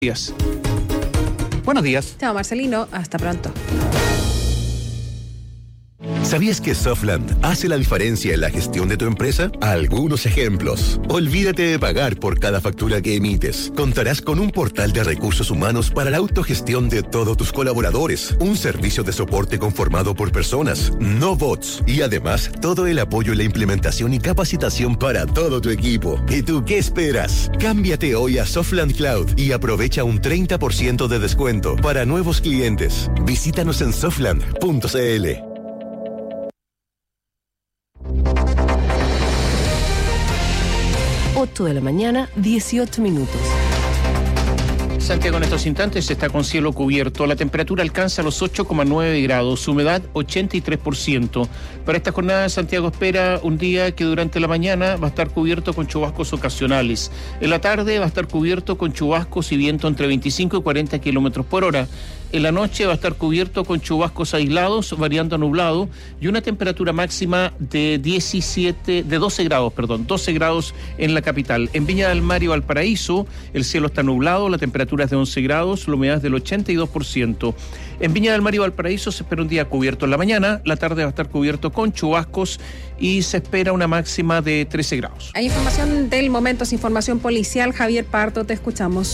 días. Buenos días. Chao, Marcelino. Hasta pronto. ¿Sabías que Softland hace la diferencia en la gestión de tu empresa? Algunos ejemplos. Olvídate de pagar por cada factura que emites. Contarás con un portal de recursos humanos para la autogestión de todos tus colaboradores. Un servicio de soporte conformado por personas, no bots. Y además, todo el apoyo en la implementación y capacitación para todo tu equipo. ¿Y tú qué esperas? Cámbiate hoy a Softland Cloud y aprovecha un 30% de descuento para nuevos clientes. Visítanos en softland.cl. 8 de la mañana, 18 minutos. Santiago en estos instantes está con cielo cubierto. La temperatura alcanza los 8,9 grados, humedad 83%. Para esta jornada, Santiago espera un día que durante la mañana va a estar cubierto con chubascos ocasionales. En la tarde va a estar cubierto con chubascos y viento entre 25 y 40 kilómetros por hora. En la noche va a estar cubierto con chubascos aislados, variando a nublado, y una temperatura máxima de 12 grados en la capital. En Viña del Mar y Valparaíso, el cielo está nublado, la temperatura es de 11 grados, la humedad es del 82%. En Viña del Mar y Valparaíso se espera un día cubierto en la mañana, la tarde va a estar cubierto con chubascos y se espera una máxima de 13 grados. Hay información del momento, es información policial. Javier Pardo, te escuchamos.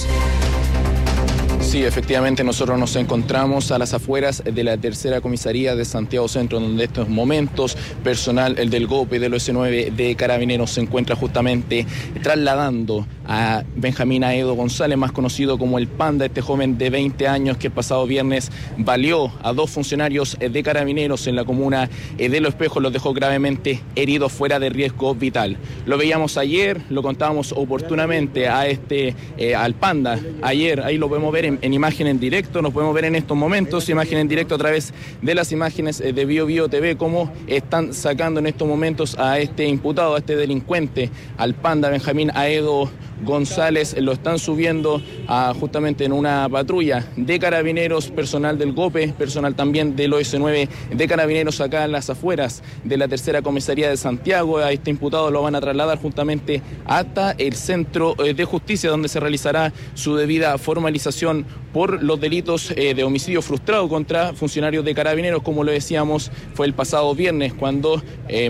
Sí, efectivamente, nosotros nos encontramos a las afueras de la tercera comisaría de Santiago Centro, donde en estos momentos personal, el del GOPE, del OS9 de Carabineros, se encuentra justamente trasladando a Benjamín Aedo González, más conocido como el Panda, este joven de 20 años que el pasado viernes baleó a 2 funcionarios de Carabineros en la comuna de Los Espejos, los dejó gravemente heridos fuera de riesgo vital. Lo veíamos ayer, lo contábamos oportunamente al Panda, ayer, ahí lo podemos ver en imagen en directo, nos podemos ver en estos momentos, imagen en directo a través de las imágenes de Bio TV, cómo están sacando en estos momentos a este imputado, a este delincuente, al Panda Benjamín Aedo González. Lo están subiendo justamente en una patrulla de Carabineros, personal del GOPE, personal también del OS9 de Carabineros, acá en las afueras de la tercera comisaría de Santiago. A este imputado lo van a trasladar justamente hasta el centro de justicia, donde se realizará su debida formalización por los delitos de homicidio frustrado contra funcionarios de Carabineros. Como lo decíamos, fue el pasado viernes cuando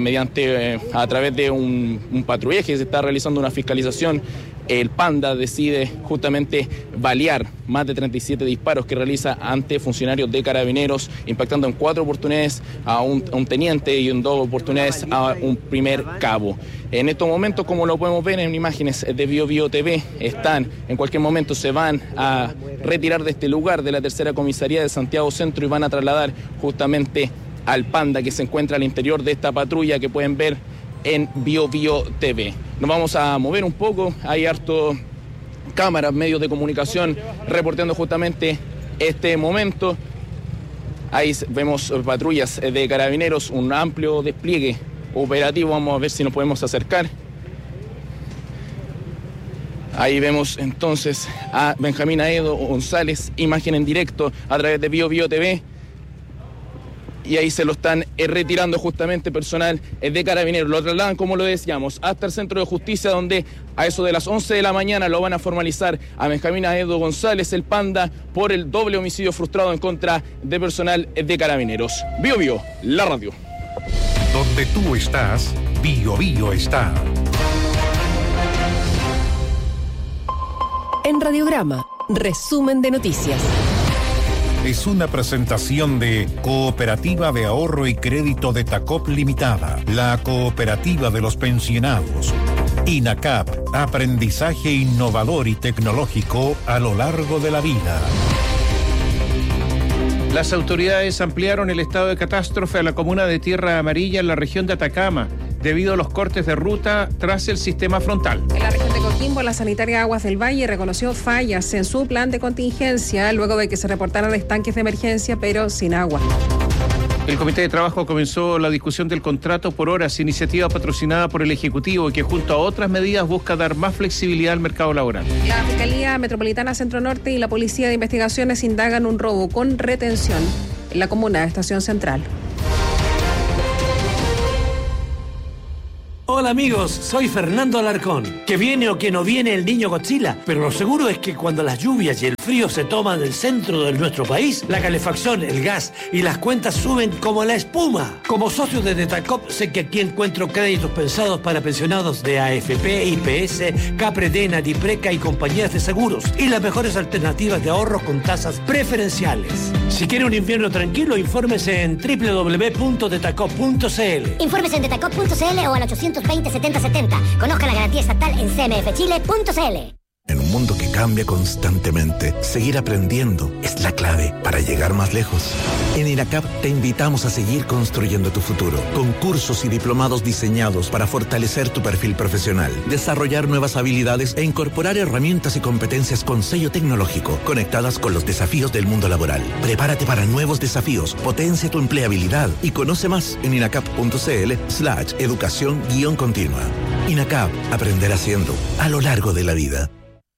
a través de un patrullaje se está realizando una fiscalización, el Panda decide justamente balear más de 37 disparos que realiza ante funcionarios de Carabineros, impactando en 4 oportunidades a un teniente y en 2 oportunidades a un primer cabo. En estos momentos, como lo podemos ver en imágenes de Bio TV, en cualquier momento se van a retirar de este lugar, de la tercera comisaría de Santiago Centro, y van a trasladar justamente al Panda, que se encuentra al interior de esta patrulla que pueden ver en Bio TV. Nos vamos a mover un poco, hay harto cámaras, medios de comunicación reportando justamente este momento. Ahí vemos patrullas de Carabineros, un amplio despliegue operativo. Vamos a ver si nos podemos acercar. Ahí vemos entonces a Benjamín Aedo González, imagen en directo a través de Bio TV. Y ahí se lo están retirando justamente personal de Carabineros. Lo trasladan, como lo decíamos, hasta el centro de justicia, donde a eso de las 11 de la mañana lo van a formalizar a Benjamín Aedo González, el Panda, por el doble homicidio frustrado en contra de personal de Carabineros. Bio, la radio. Donde tú estás, Bio está. En Radiograma, resumen de noticias. Es una presentación de Cooperativa de Ahorro y Crédito de Tacop Limitada, la cooperativa de los pensionados. INACAP, aprendizaje innovador y tecnológico a lo largo de la vida. Las autoridades ampliaron el estado de catástrofe a la comuna de Tierra Amarilla en la región de Atacama, debido a los cortes de ruta tras el sistema frontal. En la región de Coquimbo, la sanitaria Aguas del Valle reconoció fallas en su plan de contingencia luego de que se reportaran estanques de emergencia, pero sin agua. El Comité de Trabajo comenzó la discusión del contrato por horas, iniciativa patrocinada por el Ejecutivo y que junto a otras medidas busca dar más flexibilidad al mercado laboral. La Fiscalía Metropolitana Centro Norte y la Policía de Investigaciones indagan un robo con retención en la comuna de Estación Central. Hola. Hola amigos, soy Fernando Alarcón. Que viene o que no viene el niño Godzilla, pero lo seguro es que cuando las lluvias y el frío se toman el centro de nuestro país, la calefacción, el gas y las cuentas suben como la espuma. Como socio de Detacop, sé que aquí encuentro créditos pensados para pensionados de AFP, IPS, Capredena, Dipreca y compañías de seguros, y las mejores alternativas de ahorro con tasas preferenciales. Si quiere un invierno tranquilo, infórmese en www.detacop.cl. Infórmese en detacop.cl o al 820-7070. Conozca la garantía estatal en cmfchile.cl. En un mundo que cambia constantemente, seguir aprendiendo es la clave para llegar más lejos. En INACAP te invitamos a seguir construyendo tu futuro, con cursos y diplomados diseñados para fortalecer tu perfil profesional, desarrollar nuevas habilidades e incorporar herramientas y competencias con sello tecnológico, conectadas con los desafíos del mundo laboral. Prepárate para nuevos desafíos, potencia tu empleabilidad y conoce más en inacap.cl/educación-continua. INACAP, aprender haciendo, a lo largo de la vida.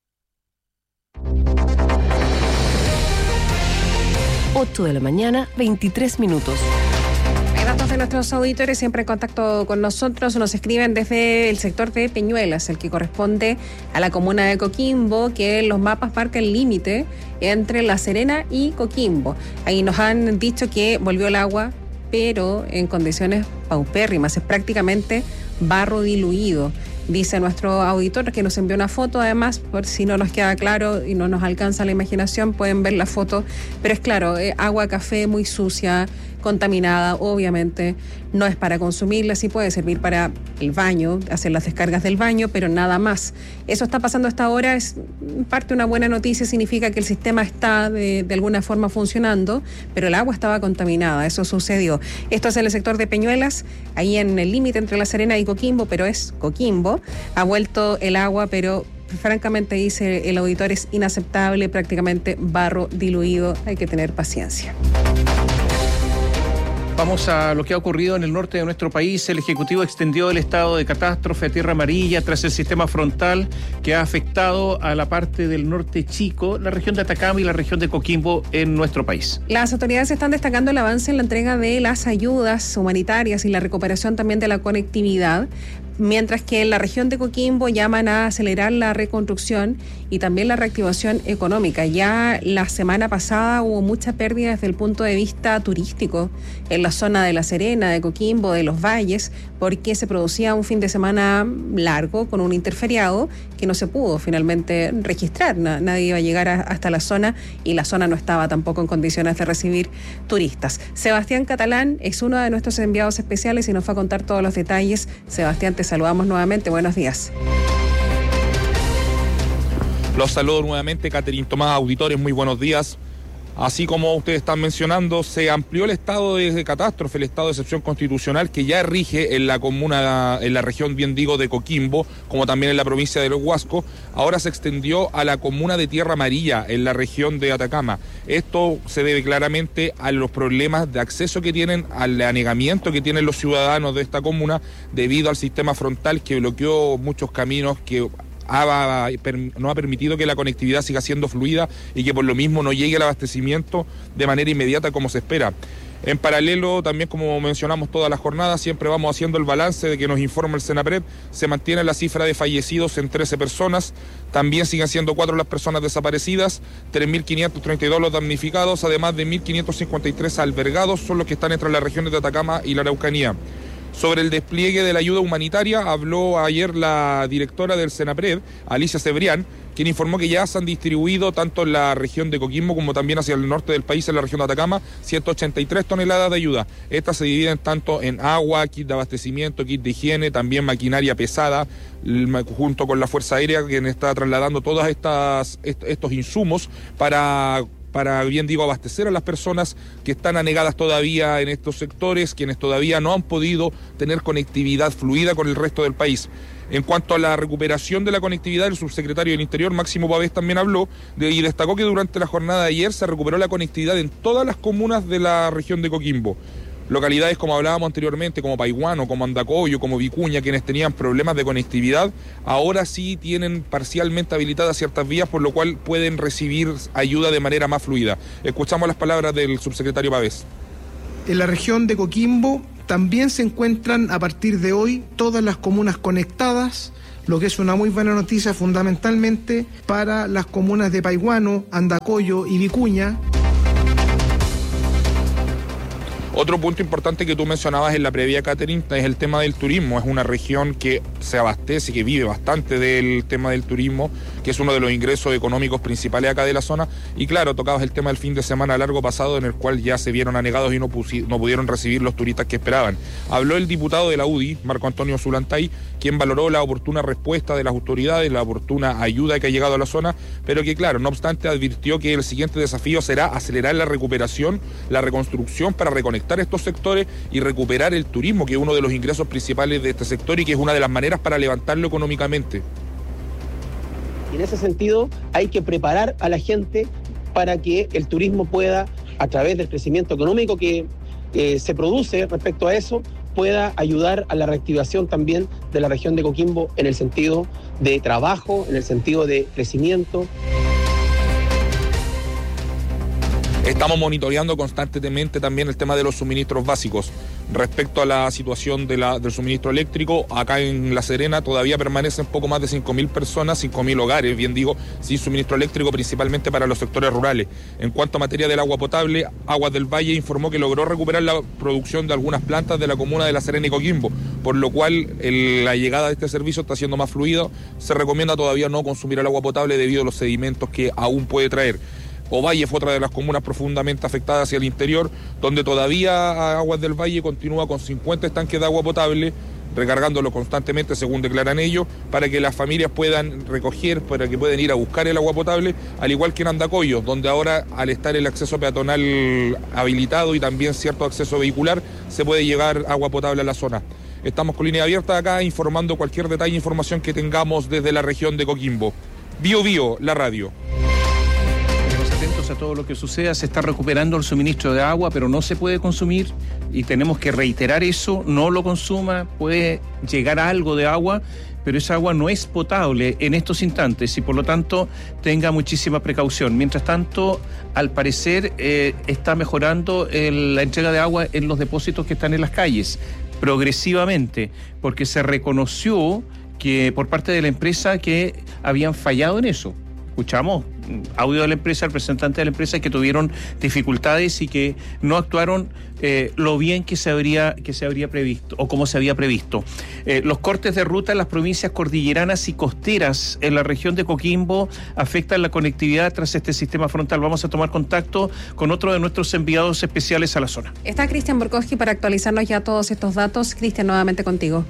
8 de la mañana, 23 minutos. Hay datos de nuestros auditores siempre en contacto con nosotros. Nos escriben desde el sector de Peñuelas, el que corresponde a la comuna de Coquimbo, que en los mapas marca el límite entre La Serena y Coquimbo. Ahí nos han dicho que volvió el agua, pero en condiciones paupérrimas. Es prácticamente barro diluido. Dice nuestro auditor, que nos envió una foto, además, por si no nos queda claro y no nos alcanza la imaginación, pueden ver la foto, pero es claro, agua café muy sucia, contaminada, obviamente, no es para consumirla, sí puede servir para el baño, hacer las descargas del baño, pero nada más. Eso está pasando hasta ahora, es en parte una buena noticia, significa que el sistema está de alguna forma funcionando, pero el agua estaba contaminada, eso sucedió. Esto es en el sector de Peñuelas, ahí en el límite entre La Serena y Coquimbo, pero es Coquimbo. Ha vuelto el agua, pero francamente, dice el auditor, es inaceptable, prácticamente barro diluido, hay que tener paciencia. Vamos a lo que ha ocurrido en el norte de nuestro país. El Ejecutivo extendió el estado de catástrofe a tierra amarilla tras el sistema frontal que ha afectado a la parte del norte chico, la región de Atacama y la región de Coquimbo en nuestro país. Las autoridades están destacando el avance en la entrega de las ayudas humanitarias y la recuperación también de la conectividad, mientras que en la región de Coquimbo llaman a acelerar la reconstrucción y también la reactivación económica. Ya la semana pasada hubo mucha pérdida desde el punto de vista turístico en la zona de La Serena, de Coquimbo, de los valles, porque se producía un fin de semana largo con un interferiado que no se pudo finalmente registrar. Nadie iba a llegar hasta la zona y la zona no estaba tampoco en condiciones de recibir turistas. Sebastián Catalán es uno de nuestros enviados especiales y nos va a contar todos los detalles. Sebastián, te saludamos nuevamente. Buenos días. Los saludo nuevamente, Caterín Tomás, auditores, muy buenos días. Así como ustedes están mencionando, se amplió el estado de catástrofe, el estado de excepción constitucional que ya rige en la comuna, en la región, bien digo, de Coquimbo, como también en la provincia de Los Huascos. Ahora se extendió a la comuna de Tierra Amarilla, en la región de Atacama. Esto se debe claramente a los problemas de acceso que tienen, al anegamiento que tienen los ciudadanos de esta comuna debido al sistema frontal que bloqueó muchos caminos, que no ha permitido que la conectividad siga siendo fluida y que por lo mismo no llegue el abastecimiento de manera inmediata como se espera. En paralelo, también como mencionamos todas las jornadas, siempre vamos haciendo el balance de que nos informa el Senapred. Se mantiene la cifra de fallecidos en 13 personas, también siguen siendo 4 las personas desaparecidas, 3.532 los damnificados, además de 1.553 albergados son los que están entre las regiones de Atacama y la Araucanía. Sobre el despliegue de la ayuda humanitaria habló ayer la directora del Senapred, Alicia Cebrián, quien informó que ya se han distribuido tanto en la región de Coquimbo como también hacia el norte del país, en la región de Atacama, 183 toneladas de ayuda. Estas se dividen tanto en agua, kit de abastecimiento, kit de higiene, también maquinaria pesada, junto con la Fuerza Aérea, quien está trasladando todos estos insumos para, bien digo, abastecer a las personas que están anegadas todavía en estos sectores, quienes todavía no han podido tener conectividad fluida con el resto del país. En cuanto a la recuperación de la conectividad, el subsecretario del Interior, Máximo Pavés, también habló y destacó que durante la jornada de ayer se recuperó la conectividad en todas las comunas de la región de Coquimbo. Localidades como hablábamos anteriormente, como Paiguano, como Andacoyo, como Vicuña, quienes tenían problemas de conectividad, ahora sí tienen parcialmente habilitadas ciertas vías, por lo cual pueden recibir ayuda de manera más fluida. Escuchamos las palabras del subsecretario Pavés. En la región de Coquimbo También se encuentran a partir de hoy todas las comunas conectadas, lo que es una muy buena noticia fundamentalmente para las comunas de Paiguano, Andacollo y Vicuña. Otro punto importante que tú mencionabas en la previa, Catherine, es el tema del turismo. Es una región que se abastece, que vive bastante del tema del turismo, que es uno de los ingresos económicos principales acá de la zona. Y claro, tocabas el tema del fin de semana largo pasado, en el cual ya se vieron anegados y no pudieron recibir los turistas que esperaban. Habló el diputado de la UDI, Marco Antonio Zulantay, quien valoró la oportuna respuesta de las autoridades, la oportuna ayuda que ha llegado a la zona, pero que claro, no obstante advirtió que el siguiente desafío será acelerar la recuperación, la reconstrucción para reconectar estos sectores y recuperar el turismo, que es uno de los ingresos principales de este sector y que es una de las maneras para levantarlo económicamente. Y en ese sentido hay que preparar a la gente para que el turismo pueda, a través del crecimiento económico que se produce respecto a eso, pueda ayudar a la reactivación también de la región de Coquimbo en el sentido de trabajo, en el sentido de crecimiento. Estamos monitoreando constantemente también el tema de los suministros básicos. Respecto a la situación del suministro eléctrico, acá en La Serena todavía permanecen poco más de 5.000 personas, 5.000 hogares, bien digo, sin suministro eléctrico, principalmente para los sectores rurales. En cuanto a materia del agua potable, Aguas del Valle informó que logró recuperar la producción de algunas plantas de la comuna de La Serena y Coquimbo, por lo cual la llegada de este servicio está siendo más fluida. Se recomienda todavía no consumir el agua potable debido a los sedimentos que aún puede traer. Ovalle fue otra de las comunas profundamente afectadas hacia el interior, donde todavía Aguas del Valle continúa con 50 estanques de agua potable, recargándolo constantemente, según declaran ellos, para que las familias puedan recoger, para que puedan ir a buscar el agua potable, al igual que en Andacollo, donde ahora, al estar el acceso peatonal habilitado y también cierto acceso vehicular, se puede llegar agua potable a la zona. Estamos con línea abierta acá, informando cualquier detalle e información que tengamos desde la región de Coquimbo. Bio Bio, la radio. A todo lo que suceda, se está recuperando el suministro de agua, pero no se puede consumir y tenemos que reiterar eso, no lo consuma, puede llegar algo de agua, pero esa agua no es potable en estos instantes y por lo tanto tenga muchísima precaución. Mientras tanto, al parecer está mejorando la entrega de agua en los depósitos que están en las calles, progresivamente, porque se reconoció que por parte de la empresa que habían fallado en eso. Escuchamos audio de la empresa, el representante de la empresa, que tuvieron dificultades y que no actuaron lo bien que se habría previsto o como se había previsto. Los cortes de ruta en las provincias cordilleranas y costeras en la región de Coquimbo afectan la conectividad tras este sistema frontal. Vamos a tomar contacto con otro de nuestros enviados especiales a la zona. Está Cristian Borkowski para actualizarnos ya todos estos datos. Cristian, nuevamente contigo.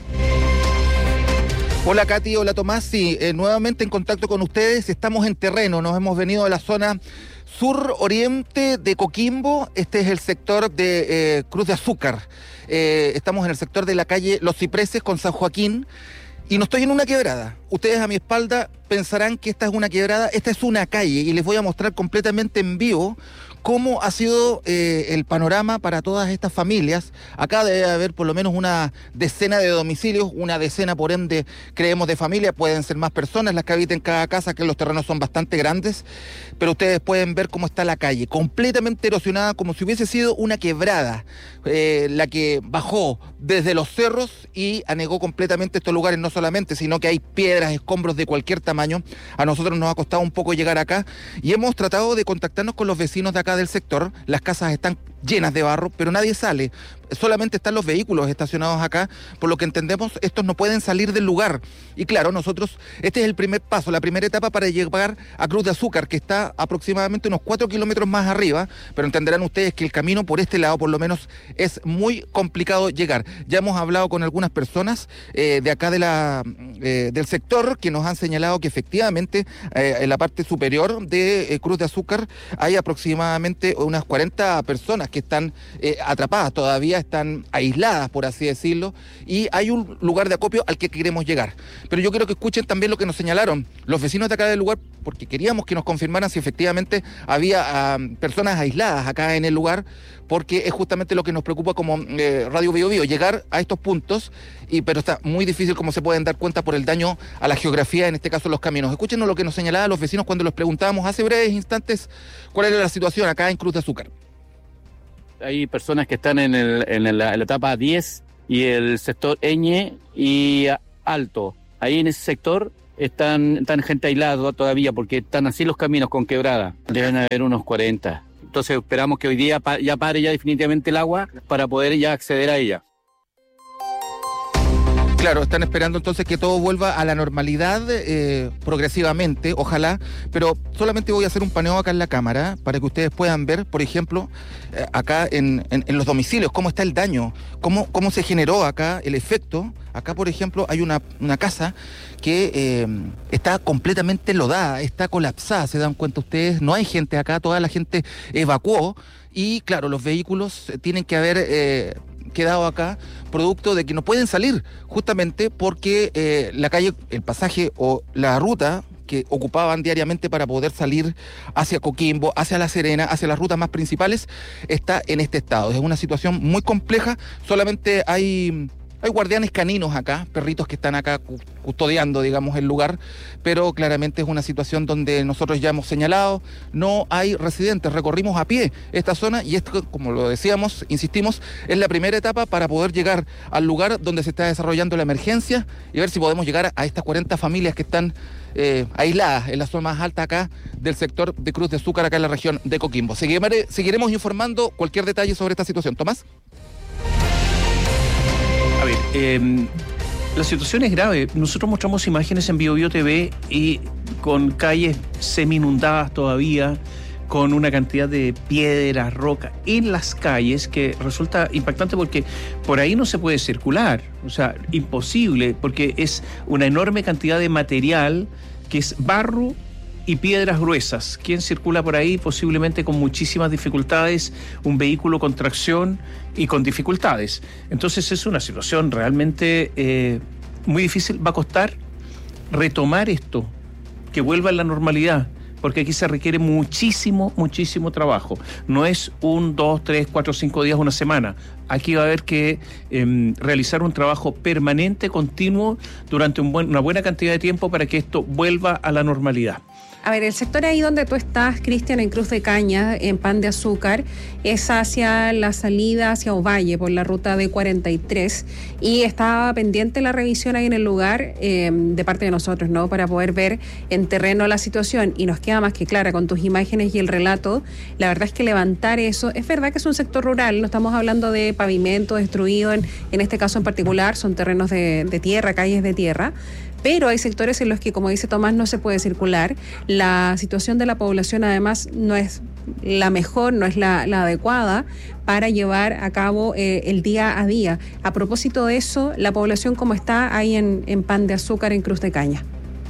Hola Katy, hola Tomás, sí, nuevamente en contacto con ustedes, estamos en terreno, nos hemos venido de la zona sur-oriente de Coquimbo, este es el sector de Cruz de Azúcar, estamos en el sector de la calle Los Cipreses con San Joaquín y no estoy en una quebrada. Ustedes a mi espalda pensarán que esta es una quebrada, esta es una calle y les voy a mostrar completamente en vivo cómo ha sido el panorama para todas estas familias. Acá debe haber por lo menos una decena de domicilios, una decena por ende creemos de familia, pueden ser más personas las que habiten cada casa, que los terrenos son bastante grandes, pero ustedes pueden ver cómo está la calle, completamente erosionada como si hubiese sido una quebrada, la que bajó desde los cerros y anegó completamente estos lugares, no solamente, sino que hay piedras, escombros de cualquier tamaño. A nosotros nos ha costado un poco llegar acá y hemos tratado de contactarnos con los vecinos de acá del sector. Las casas están llenas de barro, pero nadie sale, solamente están los vehículos estacionados acá, por lo que entendemos estos no pueden salir del lugar. Y claro, nosotros, este es el primer paso, la primera etapa para llegar a Cruz de Azúcar, que está aproximadamente unos 4 kilómetros más arriba, pero entenderán ustedes que el camino por este lado por lo menos es muy complicado llegar. Ya hemos hablado con algunas personas de acá del sector que nos han señalado que efectivamente en la parte superior de Cruz de Azúcar hay aproximadamente unas 40 personas que están atrapadas, todavía están aisladas, por así decirlo, y hay un lugar de acopio al que queremos llegar. Pero yo quiero que escuchen también lo que nos señalaron los vecinos de acá del lugar, porque queríamos que nos confirmaran si efectivamente había personas aisladas acá en el lugar, porque es justamente lo que nos preocupa como Radio Bio Bio, llegar a estos puntos, pero está muy difícil, como se pueden dar cuenta, por el daño a la geografía, en este caso los caminos. Escúchenos lo que nos señalaban los vecinos cuando los preguntábamos hace breves instantes cuál era la situación acá en Cruz de Azúcar. hay personas que están en la etapa 10 y el sector Eñe y Alto. Ahí en ese sector están gente aislada todavía porque están así los caminos con quebrada. Deben haber unos 40. Entonces esperamos que hoy día ya pare ya definitivamente el agua para poder ya acceder a ella. Claro, están esperando entonces que todo vuelva a la normalidad progresivamente, ojalá, pero solamente voy a hacer un paneo acá en la cámara para que ustedes puedan ver, por ejemplo, acá en los domicilios, cómo está el daño, cómo se generó acá el efecto. Acá, por ejemplo, hay una casa que está completamente enlodada, está colapsada, se dan cuenta ustedes, no hay gente acá, toda la gente evacuó y claro, los vehículos tienen que haber quedado acá producto de que no pueden salir justamente porque la calle, el pasaje o la ruta que ocupaban diariamente para poder salir hacia Coquimbo, hacia La Serena, hacia las rutas más principales, está en este estado. Es una situación muy compleja, solamente hay guardianes caninos acá, perritos que están acá custodiando, digamos, el lugar, pero claramente es una situación donde nosotros ya hemos señalado, no hay residentes, recorrimos a pie esta zona y esto, como lo decíamos, insistimos, es la primera etapa para poder llegar al lugar donde se está desarrollando la emergencia y ver si podemos llegar a estas 40 familias que están aisladas en la zona más alta acá del sector de Cruz de Azúcar, acá en la región de Coquimbo. Seguiremos informando cualquier detalle sobre esta situación. Tomás. A ver, la situación es grave. Nosotros mostramos imágenes en BioBio TV y con calles semi-inundadas todavía, con una cantidad de piedras, rocas en las calles que resulta impactante porque por ahí no se puede circular. O sea, imposible, porque es una enorme cantidad de material que es barro y piedras gruesas. ¿Quién circula por ahí? Posiblemente con muchísimas dificultades, un vehículo con tracción y con dificultades. Entonces es una situación realmente muy difícil. Va a costar retomar esto, que vuelva a la normalidad, porque aquí se requiere muchísimo trabajo. No es 1, 2, 3, 4, 5 días, una semana. Aquí va a haber que realizar un trabajo permanente, continuo, durante una buena cantidad de tiempo para que esto vuelva a la normalidad. A ver, el sector ahí donde tú estás, Cristian, en Cruz de Caña, en Pan de Azúcar, es hacia la salida hacia Ovalle por la ruta D43 y estaba pendiente la revisión ahí en el lugar de parte de nosotros, ¿no? Para poder ver en terreno la situación y nos queda más que clara con tus imágenes y el relato. La verdad es que levantar eso, es verdad que es un sector rural, no estamos hablando de pavimento destruido en este caso en particular, son terrenos de tierra, calles de tierra, pero hay sectores en los que, como dice Tomás, no se puede circular. La situación de la población además no es la mejor, no es la adecuada para llevar a cabo el día a día. A propósito de eso, la población ¿cómo está ahí en Pan de Azúcar, en Cruz de Caña?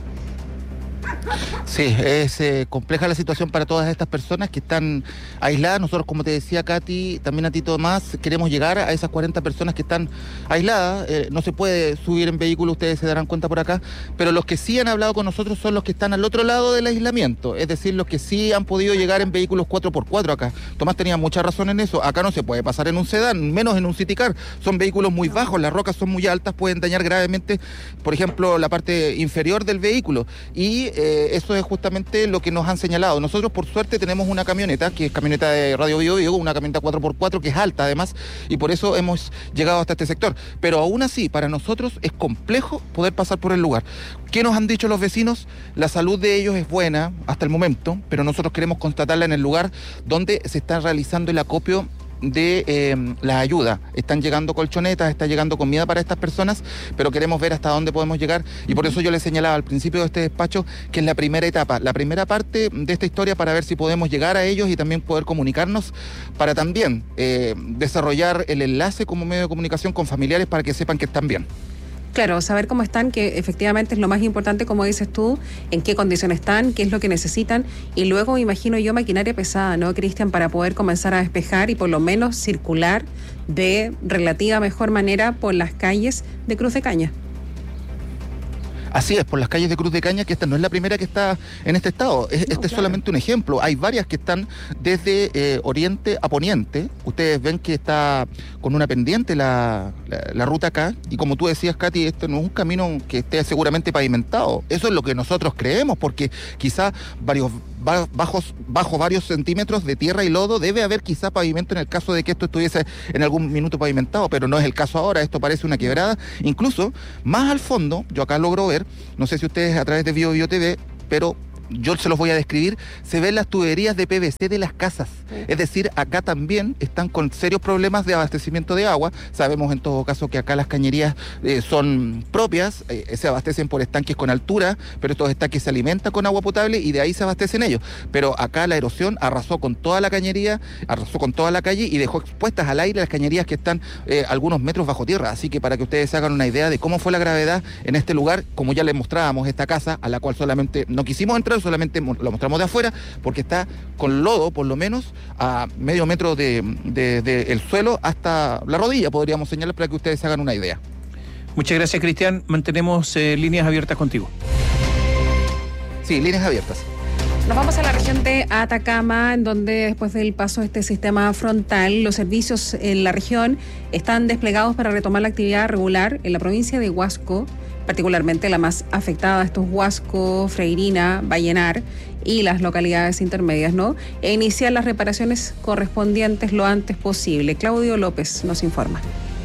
Sí, es compleja la situación para todas estas personas que están aisladas. Nosotros, como te decía Katy, también a ti Tomás, queremos llegar a esas 40 personas que están aisladas. No se puede subir en vehículo, ustedes se darán cuenta por acá, pero los que sí han hablado con nosotros son los que están al otro lado del aislamiento, es decir, los que sí han podido llegar en vehículos 4x4 acá. Tomás tenía mucha razón en eso. Acá no se puede pasar en un sedán, menos en un City Car. Son vehículos muy bajos, las rocas son muy altas, pueden dañar gravemente, por ejemplo, la parte inferior del vehículo. Y eso es justamente lo que nos han señalado. Nosotros, por suerte, tenemos una camioneta, que es camioneta de Radio BioBio, una camioneta 4x4 que es alta además, y por eso hemos llegado hasta este sector. Pero aún así, para nosotros es complejo poder pasar por el lugar. ¿Qué nos han dicho los vecinos? La salud de ellos es buena hasta el momento, pero nosotros queremos constatarla en el lugar donde se está realizando el acopio de la ayuda. Están llegando colchonetas, está llegando comida para estas personas, pero queremos ver hasta dónde podemos llegar y por eso yo les señalaba al principio de este despacho que es la primera etapa, la primera parte de esta historia para ver si podemos llegar a ellos y también poder comunicarnos para también desarrollar el enlace como medio de comunicación con familiares para que sepan que están bien. Claro, saber cómo están, que efectivamente es lo más importante, como dices tú, en qué condiciones están, qué es lo que necesitan, y luego, imagino yo, maquinaria pesada, ¿no, Cristian? Para poder comenzar a despejar y por lo menos circular de relativa mejor manera por las calles de Cruz de Caña. Así es, por las calles de Cruz de Caña, que esta no es la primera que está en este estado. Este es solamente un ejemplo. Hay varias que están desde oriente a poniente. Ustedes ven que está con una pendiente la ruta acá. Y como tú decías, Katy, este no es un camino que esté seguramente pavimentado. Eso es lo que nosotros creemos, porque quizá varios bajo varios centímetros de tierra y lodo. Debe haber quizá pavimento en el caso de que esto estuviese en algún minuto pavimentado, pero no es el caso ahora. Esto parece una quebrada. Incluso más al fondo, yo acá logro ver, no sé si ustedes a través de Bio TV, pero yo se los voy a describir, se ven las tuberías de PVC de las casas. Es decir, acá también están con serios problemas de abastecimiento de agua. Sabemos en todo caso que acá las cañerías son propias, se abastecen por estanques con altura, pero estos estanques se alimentan con agua potable y de ahí se abastecen ellos. Pero acá la erosión arrasó con toda la cañería, arrasó con toda la calle y dejó expuestas al aire las cañerías que están algunos metros bajo tierra. Así que para que ustedes hagan una idea de cómo fue la gravedad en este lugar, como ya les mostrábamos esta casa, a la cual solamente no quisimos entrar, solamente lo mostramos de afuera, porque está con lodo, por lo menos, a medio metro del suelo hasta la rodilla, podríamos señalar, para que ustedes hagan una idea. Muchas gracias, Cristian. Mantenemos líneas abiertas contigo. Sí, líneas abiertas. Nos vamos a la región de Atacama, en donde después del paso de este sistema frontal, los servicios en la región están desplegados para retomar la actividad regular en la provincia de Huasco, particularmente la más afectada, estos Huasco, Freirina, Vallenar y las localidades intermedias, ¿no? E iniciar las reparaciones correspondientes lo antes posible. Claudio López nos informa.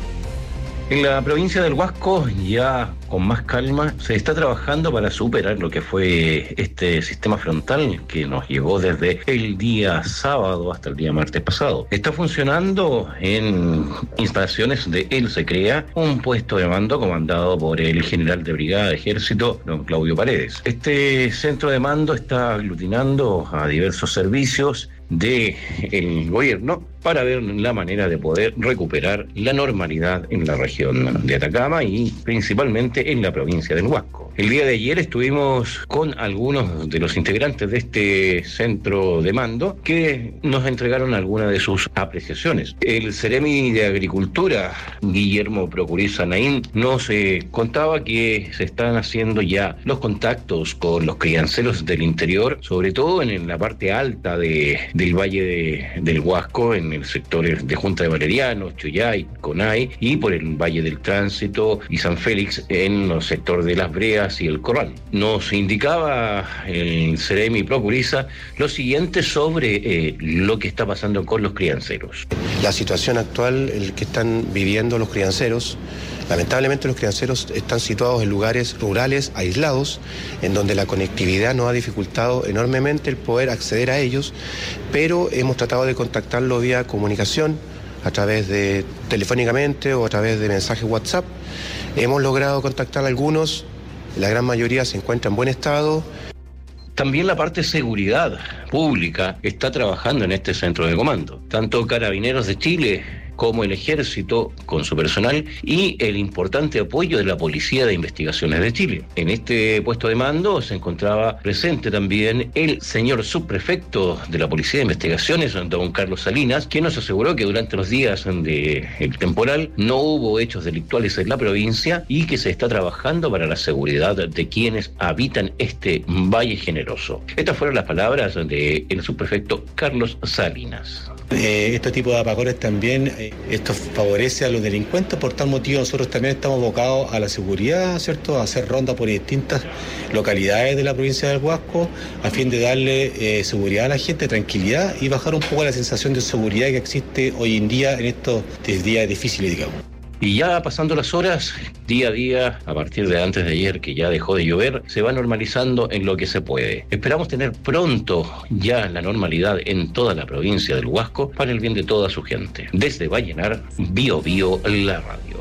En la provincia del Huasco, ya con más calma, se está trabajando para superar lo que fue este sistema frontal que nos llegó desde el día sábado hasta el día martes pasado. Está funcionando en instalaciones de El Secrea, un puesto de mando comandado por el general de brigada de ejército, don Claudio Paredes. Este centro de mando está aglutinando a diversos servicios del gobierno para ver la manera de poder recuperar la normalidad en la región de Atacama y principalmente en la provincia del Huasco. El día de ayer estuvimos con algunos de los integrantes de este centro de mando que nos entregaron algunas de sus apreciaciones. El Ceremi de Agricultura, Guillermo Procuriza Naín, nos contaba que se están haciendo ya los contactos con los crianceros del interior, sobre todo en la parte alta del valle del Huasco, en el sector de Junta de Valeriano, Chuyay, Conay, y por el Valle del Tránsito y San Félix en el sector de Las Breas y el Corral. Nos indicaba el Ceremi Procuriza lo siguiente sobre lo que está pasando con los crianceros. La situación actual que están viviendo los crianceros, lamentablemente los crianceros están situados en lugares rurales aislados, en donde la conectividad nos ha dificultado enormemente el poder acceder a ellos, pero hemos tratado de contactarlo vía comunicación, a través de telefónicamente o a través de mensajes WhatsApp. Hemos logrado contactar a algunos, la gran mayoría se encuentra en buen estado. También la parte de seguridad pública está trabajando en este centro de comando. Tanto Carabineros de Chile como el Ejército con su personal y el importante apoyo de la Policía de Investigaciones de Chile. En este puesto de mando se encontraba presente también el señor subprefecto de la Policía de Investigaciones, don Carlos Salinas, quien nos aseguró que durante los días del temporal no hubo hechos delictuales en la provincia y que se está trabajando para la seguridad de quienes habitan este Valle Generoso. Estas fueron las palabras del subprefecto Carlos Salinas. Este tipo de apagones también, esto favorece a los delincuentes, por tal motivo nosotros también estamos abocados a la seguridad, ¿cierto? A hacer ronda por distintas localidades de la provincia del Huasco, a fin de darle seguridad a la gente, tranquilidad y bajar un poco la sensación de seguridad que existe hoy en día en estos días difíciles, digamos. Y ya pasando las horas, día a día, a partir de antes de ayer que ya dejó de llover, se va normalizando en lo que se puede. Esperamos tener pronto ya la normalidad en toda la provincia del Huasco para el bien de toda su gente. Desde Vallenar, Bio Bio, la radio.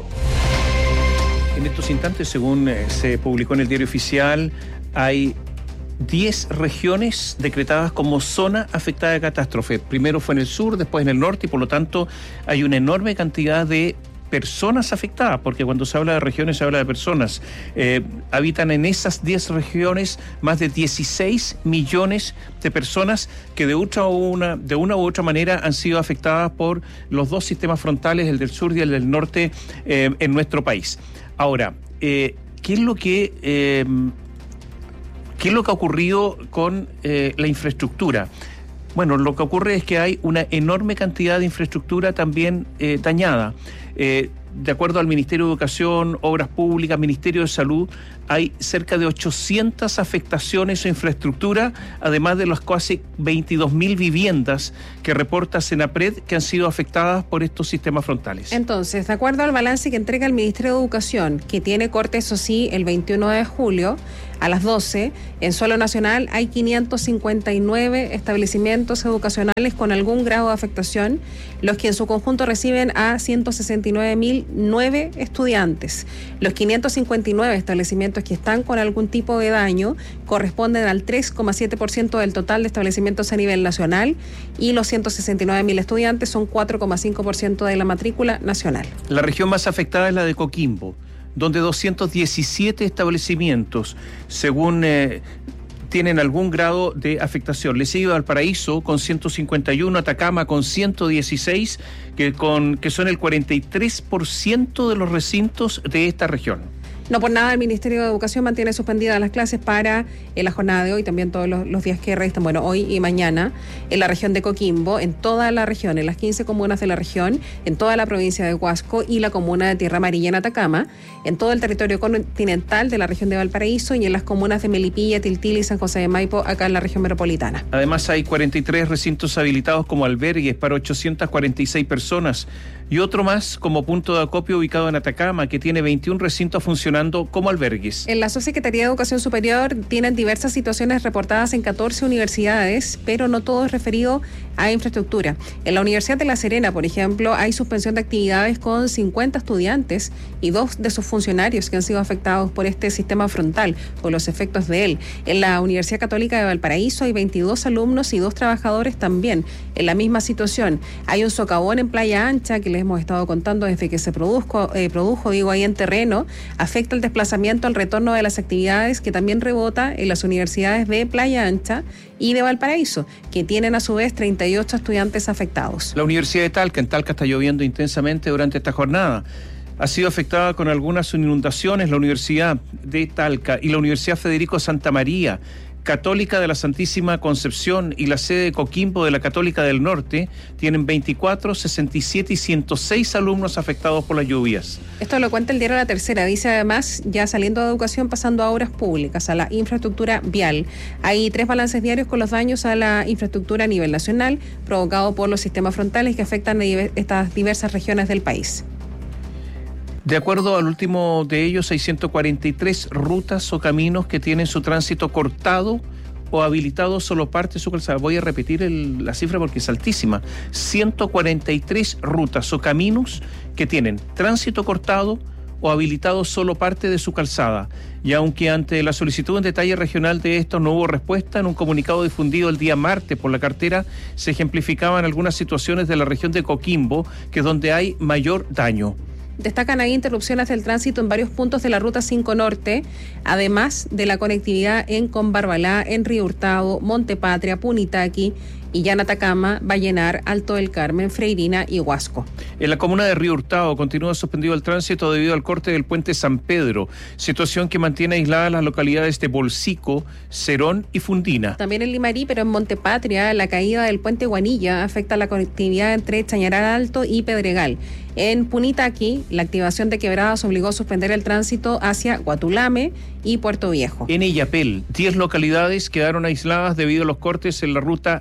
En estos instantes, según se publicó en el Diario Oficial, hay 10 regiones decretadas como zona afectada de catástrofe. Primero fue en el sur, después en el norte y por lo tanto hay una enorme cantidad de personas afectadas, porque cuando se habla de regiones se habla de personas. Habitan en esas 10 regiones más de 16 millones de personas que de una u otra manera han sido afectadas por los dos sistemas frontales, el del sur y el del norte, en nuestro país. Ahora, ¿qué es lo que ha ocurrido con la infraestructura? Bueno, lo que ocurre es que hay una enorme cantidad de infraestructura también dañada. De acuerdo al Ministerio de Educación, Obras Públicas, Ministerio de Salud, hay cerca de 800 afectaciones a infraestructura, además de las casi 22.000 viviendas que reporta Senapred que han sido afectadas por estos sistemas frontales. Entonces, de acuerdo al balance que entrega el Ministerio de Educación, que tiene corte, eso sí, el 21 de julio, a las 12, en suelo nacional hay 559 establecimientos educacionales con algún grado de afectación, los que en su conjunto reciben a 169.009 estudiantes. Los 559 establecimientos que están con algún tipo de daño corresponden al 3,7% del total de establecimientos a nivel nacional y los 169.000 estudiantes son 4,5% de la matrícula nacional. La región más afectada es la de Coquimbo, donde 217 establecimientos, según tienen algún grado de afectación. Le sigue Valparaíso con 151, Atacama con 116, que son el 43% de los recintos de esta región. No por nada el Ministerio de Educación mantiene suspendidas las clases para la jornada de hoy, también todos los días que restan, bueno, hoy y mañana, en la región de Coquimbo, en toda la región, en las 15 comunas de la región, en toda la provincia de Huasco y la comuna de Tierra Amarilla en Atacama, en todo el territorio continental de la región de Valparaíso y en las comunas de Melipilla, Tiltil y San José de Maipo, acá en la región metropolitana. Además hay 43 recintos habilitados como albergues para 846 personas y otro más como punto de acopio ubicado en Atacama, que tiene 21 recintos funcionando como albergues. En la Subsecretaría de Educación Superior tienen diversas situaciones reportadas en 14 universidades, pero no todo es referido a infraestructura. En la Universidad de La Serena, por ejemplo, hay suspensión de actividades con 50 estudiantes y 2 de sus funcionarios que han sido afectados por este sistema frontal, por los efectos de él. En la Universidad Católica de Valparaíso hay 22 alumnos y 2 trabajadores también en la misma situación. Hay un socavón en Playa Ancha que les hemos estado contando desde que se produjo ahí en terreno, afecta el desplazamiento, el retorno de las actividades, que también rebota en las universidades de Playa Ancha y de Valparaíso, que tienen a su vez 38 estudiantes afectados. La Universidad de Talca, en Talca está lloviendo intensamente durante esta jornada. Ha sido afectada con algunas inundaciones la Universidad de Talca y la Universidad Federico Santa María, Católica de la Santísima Concepción y la sede de Coquimbo de la Católica del Norte tienen 24, 67 y 106 alumnos afectados por las lluvias. Esto lo cuenta el diario La Tercera. Dice además, ya saliendo de educación, pasando a obras públicas, a la infraestructura vial. Hay 3 balances diarios con los daños a la infraestructura a nivel nacional, provocado por los sistemas frontales que afectan a estas diversas regiones del país. De acuerdo al último de ellos, hay 143 rutas o caminos que tienen su tránsito cortado o habilitado solo parte de su calzada. Voy a repetir la cifra porque es altísima. 143 rutas o caminos que tienen tránsito cortado o habilitado solo parte de su calzada. Y aunque ante la solicitud en detalle regional de esto no hubo respuesta, en un comunicado difundido el día martes por la cartera se ejemplificaban algunas situaciones de la región de Coquimbo, que es donde hay mayor daño. Destacan ahí interrupciones del tránsito en varios puntos de la Ruta 5 Norte, además de la conectividad en Combarbalá, en Río Hurtado, Montepatria, Punitaqui y ya en Atacama, Vallenar, Alto del Carmen, Freirina y Huasco. En la comuna de Río Hurtado continúa suspendido el tránsito debido al corte del puente San Pedro, situación que mantiene aisladas las localidades de Bolsico, Cerón y Fundina. También en Limarí, pero en Montepatria, la caída del puente Guanilla afecta la conectividad entre Chañaral Alto y Pedregal. En Punitaqui, la activación de quebradas obligó a suspender el tránsito hacia Guatulame y Puerto Viejo. En Illapel, 10 localidades quedaron aisladas debido a los cortes en la ruta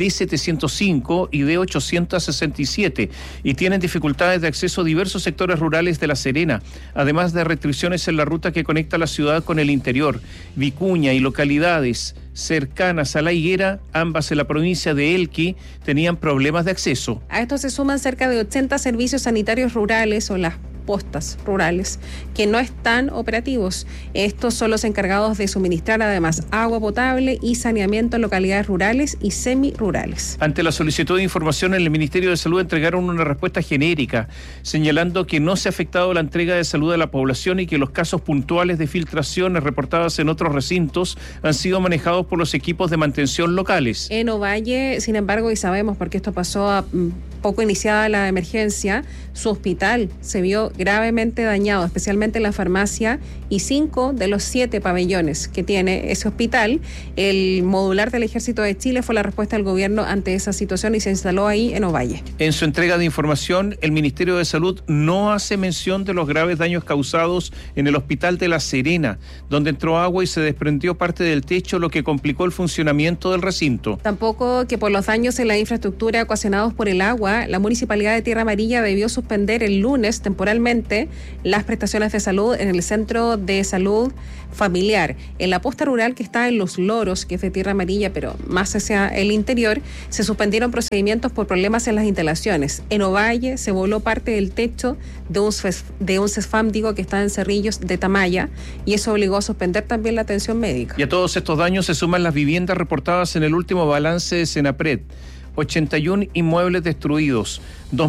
D705 y D867 y tienen dificultades de acceso a diversos sectores rurales de La Serena, además de restricciones en la ruta que conecta la ciudad con el interior. Vicuña y localidades cercanas a La Higuera, ambas en la provincia de Elqui, tenían problemas de acceso. A esto se suman cerca de 80 servicios sanitarios rurales o las postas rurales que no están operativos. Estos son los encargados de suministrar además agua potable y saneamiento en localidades rurales y semirurales. Ante la solicitud de información en el Ministerio de Salud entregaron una respuesta genérica, señalando que no se ha afectado la entrega de salud a la población y que los casos puntuales de filtraciones reportadas en otros recintos han sido manejados por los equipos de mantención locales. En Ovalle, sin embargo, y sabemos porque esto pasó poco iniciada la emergencia, su hospital se vio gravemente dañado, especialmente la farmacia y 5 de los 7 pabellones que tiene ese hospital. El modular del Ejército de Chile fue la respuesta del gobierno ante esa situación y se instaló ahí en Ovalle. En su entrega de información, el Ministerio de Salud no hace mención de los graves daños causados en el Hospital de La Serena, donde entró agua y se desprendió parte del techo, lo que complicó el funcionamiento del recinto. Tampoco que por los daños en la infraestructura ocasionados por el agua, la Municipalidad de Tierra Amarilla debió suspender el lunes temporalmente las prestaciones de salud en el Centro de Salud Familiar. En la posta rural que está en Los Loros, que es de Tierra Amarilla, pero más hacia el interior, se suspendieron procedimientos por problemas en las instalaciones. En Ovalle se voló parte del techo de un CESFAM, que está en Cerrillos de Tamaya, y eso obligó a suspender también la atención médica. Y a todos estos daños se suman las viviendas reportadas en el último balance de Senapred. 81 inmuebles destruidos,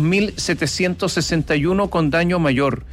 2.761 con daño mayor,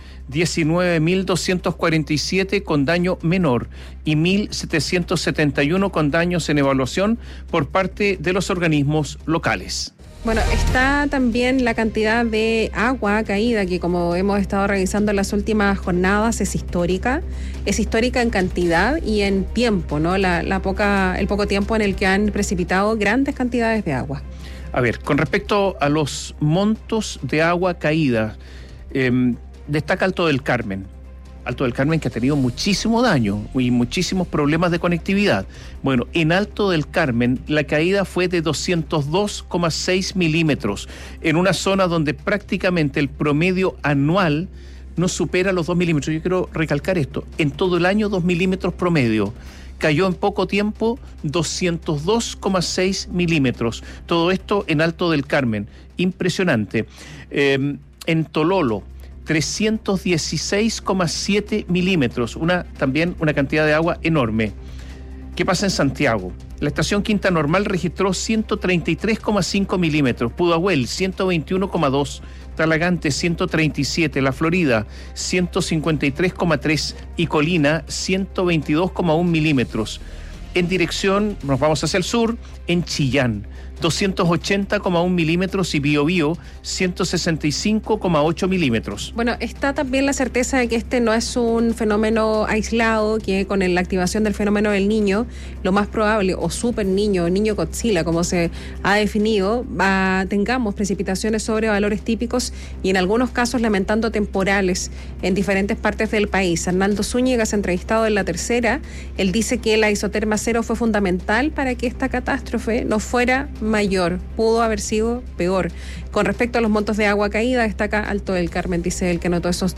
19.247 con daño menor y 1.771 con daños en evaluación por parte de los organismos locales. Bueno, está también la cantidad de agua caída que, como hemos estado revisando en las últimas jornadas, es histórica en cantidad y en tiempo, ¿no? El poco tiempo en el que han precipitado grandes cantidades de agua. A ver, con respecto a los montos de agua caída, destaca Alto del Carmen. Alto del Carmen, que ha tenido muchísimo daño y muchísimos problemas de conectividad. Bueno, en Alto del Carmen la caída fue de 202,6 milímetros, en una zona donde prácticamente el promedio anual no supera los 2 milímetros. Yo quiero recalcar esto, en todo el año 2 milímetros promedio. Cayó en poco tiempo 202,6 milímetros. Todo esto en Alto del Carmen. Impresionante. En Tololo, 316,7 milímetros. También una cantidad de agua enorme. ¿Qué pasa en Santiago? La estación Quinta Normal registró 133,5 milímetros. Pudahuel, 121,2. Talagante, 137. La Florida, 153,3. Y Colina, 122,1 milímetros. En dirección, nos vamos hacia el sur, en Chillán, 280,1 milímetros y Biobío, 165,8 milímetros. Bueno, está también la certeza de que este no es un fenómeno aislado, que con la activación del fenómeno del Niño, lo más probable, o super niño, niño Godzilla, como se ha definido, tengamos precipitaciones sobre valores típicos y en algunos casos lamentando temporales en diferentes partes del país. Arnaldo Zúñiga, entrevistado en La Tercera, él dice que la isoterma cero fue fundamental para que esta catástrofe no fuera mayor, pudo haber sido peor. Con respecto a los montos de agua caída, destaca Alto del Carmen, dice él, que notó esos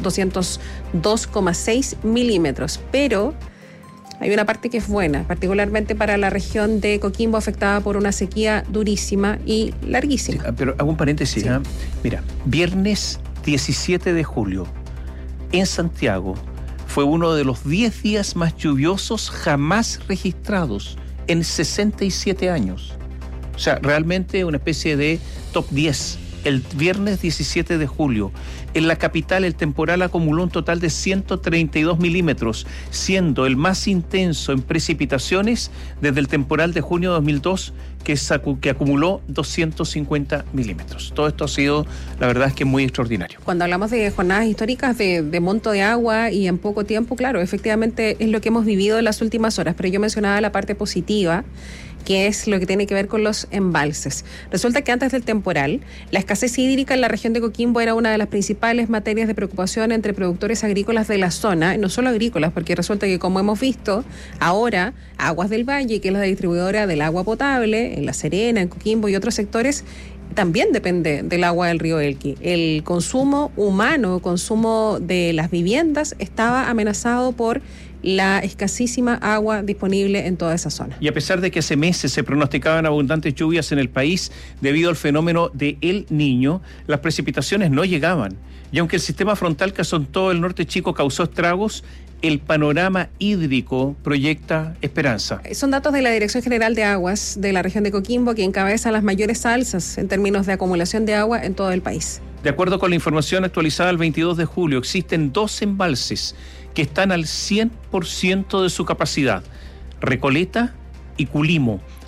202,6 milímetros, pero hay una parte que es buena, particularmente para la región de Coquimbo, afectada por una sequía durísima y larguísima. Sí, pero hago un paréntesis. Sí. Mira, viernes 17 de julio, en Santiago, fue uno de los 10 días más lluviosos jamás registrados en 67 años. O sea, realmente una especie de top 10. El viernes 17 de julio, en la capital el temporal acumuló un total de 132 milímetros, siendo el más intenso en precipitaciones desde el temporal de junio de 2002, que acumuló 250 milímetros. Todo esto ha sido, la verdad es que muy extraordinario. Cuando hablamos de jornadas históricas de monto de agua y en poco tiempo, claro, efectivamente es lo que hemos vivido en las últimas horas, pero yo mencionaba la parte positiva, que es lo que tiene que ver con los embalses. Resulta que antes del temporal, la escasez hídrica en la región de Coquimbo era una de las principales materias de preocupación entre productores agrícolas de la zona, no solo agrícolas, porque resulta que, como hemos visto, ahora Aguas del Valle, que es la distribuidora del agua potable, en La Serena, en Coquimbo y otros sectores, también depende del agua del río Elqui. El consumo humano, consumo de las viviendas, estaba amenazado por la escasísima agua disponible en toda esa zona. Y a pesar de que hace meses se pronosticaban abundantes lluvias en el país debido al fenómeno de El Niño, las precipitaciones no llegaban. Y aunque el sistema frontal que asentó el norte chico causó estragos, el panorama hídrico proyecta esperanza. Son datos de la Dirección General de Aguas de la región de Coquimbo, que encabeza las mayores alzas en términos de acumulación de agua en todo el país. De acuerdo con la información actualizada el 22 de julio, existen 2 embalses que están al 100% de su capacidad: Recoleta y Culimo.